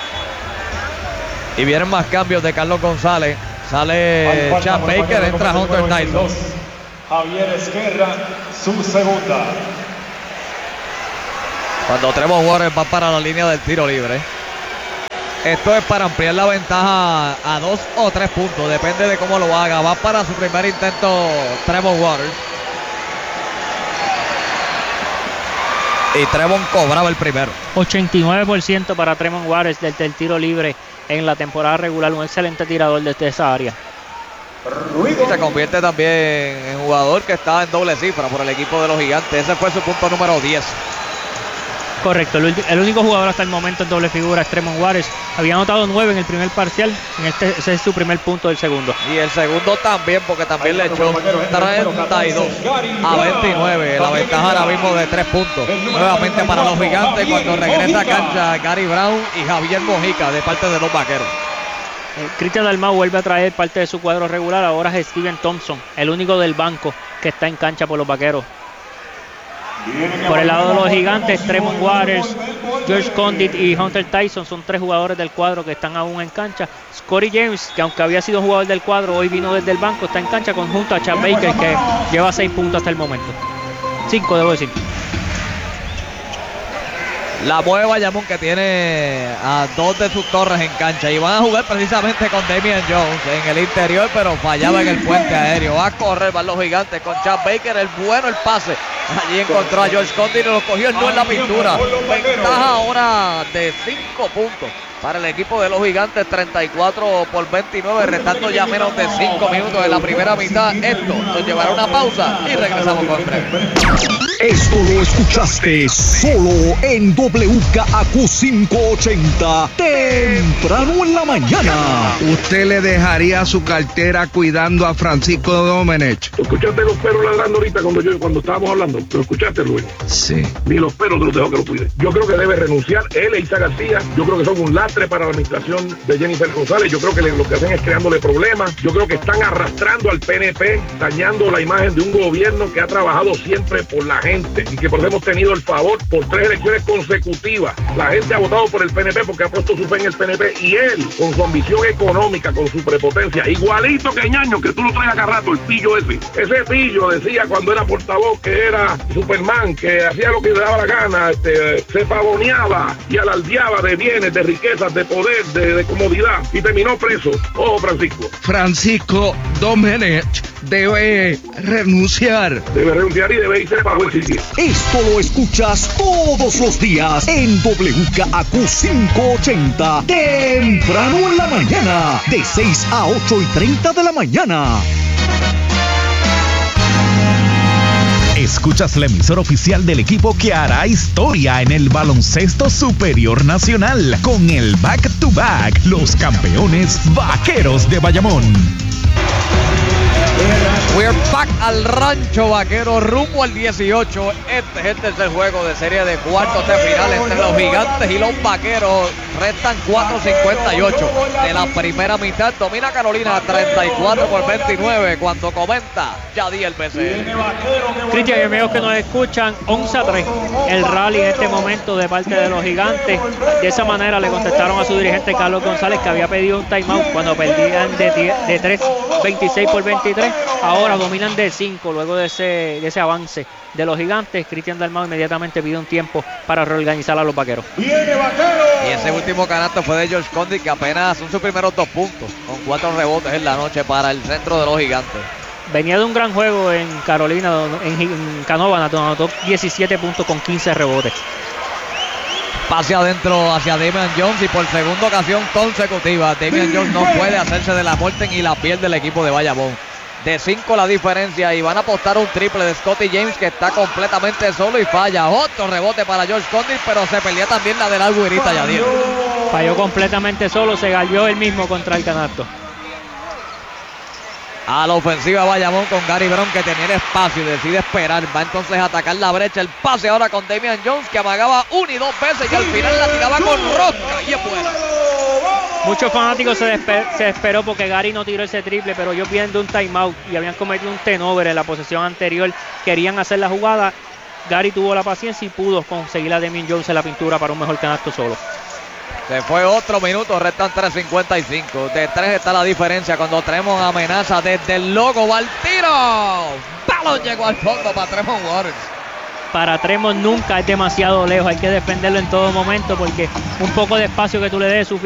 Y vienen más cambios de Carlos González. Sale Chad Baker, entra Hunter Tyson. Javier Esquerra, su segunda. Cuando Tremont Waters va para la línea del tiro libre. Esto es para ampliar la ventaja a dos o tres puntos, depende de cómo lo haga. Va para su primer intento Tremont Waters. Y Tremont cobraba el primero. ochenta y nueve por ciento para Tremont Waters desde el tiro libre en la temporada regular. Un excelente tirador desde esa área. Y se convierte también en jugador que estaba en doble cifra por el equipo de los Gigantes. Ese fue su punto número diez. Correcto, el, el único jugador hasta el momento en doble figura es Tremont Waters. Había anotado nueve en el primer parcial, en este ese es su primer punto del segundo. Y el segundo también, porque también le echó treinta y dos a veintinueve. La ventaja ahora mismo de tres puntos. Nuevamente para los Gigantes cuando regresa a cancha Gary Brown y Javier Mojica de parte de los Vaqueros. Eh, Cristian Dalmau vuelve a traer parte de su cuadro regular. Ahora es Steven Thompson, el único del banco que está en cancha por los Vaqueros. Por el lado de los Gigantes, Tremont Waters, George Condit y Hunter Tyson son tres jugadores del cuadro que están aún en cancha. Scotty James, que aunque había sido jugador del cuadro, hoy vino desde el banco, está en cancha conjunto a Chad Baker, que lleva seis puntos hasta el momento. Cinco, debo decir. La mueve Bayamón, que tiene a dos de sus torres en cancha y van a jugar precisamente con Damian Jones en el interior, pero fallaba en el puente aéreo. Va a correr, van los Gigantes con Chad Baker, el bueno el pase. Allí encontró a George Condit y lo cogió el no en la pintura. Ventaja ahora de cinco puntos para el equipo de los Gigantes, treinta y cuatro por veintinueve, restando ya menos de cinco minutos de la primera mitad. Esto nos llevará a una pausa y regresamos con breve. Esto lo escuchaste solo en W K A Q quinientos ochenta, temprano en la mañana. ¿Usted le dejaría su cartera cuidando a Francisco Domenech? ¿Tú escuchaste los perros ladrando ahorita cuando yo cuando estábamos hablando? ¿Lo escuchaste, Luis? Sí. Ni los perros te los dejo que lo cuide. Yo creo que debe renunciar él e Isa García. Yo creo que son un lastre para la administración de Jennifer González. Yo creo que le, lo que hacen es creándole problemas. Yo creo que están arrastrando al P N P, dañando la imagen de un gobierno que ha trabajado siempre por la gente y que por eso hemos tenido el favor por tres elecciones consecutivas. La gente ha votado por el P N P porque ha puesto su fe en el P N P y él, con su ambición económica, con su prepotencia, igualito que Ñaño, que tú lo traes acá rato, el pillo ese. Ese pillo decía cuando era portavoz que era Superman, que hacía lo que le daba la gana, este, se pavoneaba y alardeaba de bienes, de riquezas, de poder, de, de comodidad y terminó preso. Ojo, Francisco. Francisco Domenech debe renunciar. Debe renunciar y debe irse para buen sitio. Esto lo escuchas todos los días en W K A Q quinientos ochenta, temprano en la mañana, de seis a ocho y treinta de la mañana. Escuchas la emisora oficial del equipo que hará historia en el baloncesto superior nacional con el Back to Back, los campeones Vaqueros de Bayamón. We're back al rancho Vaquero, rumbo al dieciocho. Este es el tercer juego de serie de cuartos de final entre los Gigantes y los Vaqueros. Restan cuatro cincuenta y ocho de la primera mitad. Domina Carolina treinta y cuatro por veintinueve cuando comenta Yadiel B C. Cristian y amigos que nos escuchan, once a tres el rally en este momento de parte de los Gigantes. De esa manera le contestaron a su dirigente Carlos González, que había pedido un timeout cuando perdían de, de tres, veintiséis por veintitrés. Ahora dominan de cinco luego de ese, de ese avance de los Gigantes. Cristian Dalmau inmediatamente pide un tiempo para reorganizar a los Vaqueros. Viene Vaquero. Y ese último canasto fue de George Condit, que apenas son sus primeros dos puntos, con cuatro rebotes en la noche para el centro de los Gigantes. Venía de un gran juego en Carolina, en, en Canóvana, donde anotó diecisiete puntos con quince rebotes. Pase adentro hacia Damian Jones y por segunda ocasión consecutiva Damian Jones no puede hacerse de la muerte y la pierde el equipo de Bayamón. De cinco la diferencia y van a apostar un triple de Scottie James, que está completamente solo y falla. Otro rebote para George Condit, pero se pelea también la del Alguirita, Yadier. Falló completamente solo, se gallió él mismo contra el canasto. A la ofensiva Bayamón con Gary Brown, que tenía el espacio y decide esperar. Va entonces a atacar la brecha. El pase ahora con Damian Jones, que amagaba una y dos veces y al final la tiraba con rosca y es fuera. Muchos fanáticos se, despe- se esperó porque Gary no tiró ese triple, pero ellos viendo un timeout y habían cometido un turnover en la posesión anterior, querían hacer la jugada. Gary tuvo la paciencia y pudo conseguir a Damian Jones en la pintura para un mejor canasto solo. Se fue otro minuto, restan tres cincuenta y cinco. De tres está la diferencia cuando tenemos amenaza desde el logo. Va al tiro. Balón llegó al fondo para Tremont Waters. Para Tremont nunca es demasiado lejos, hay que defenderlo en todo momento porque un poco de espacio que tú le des es suficiente.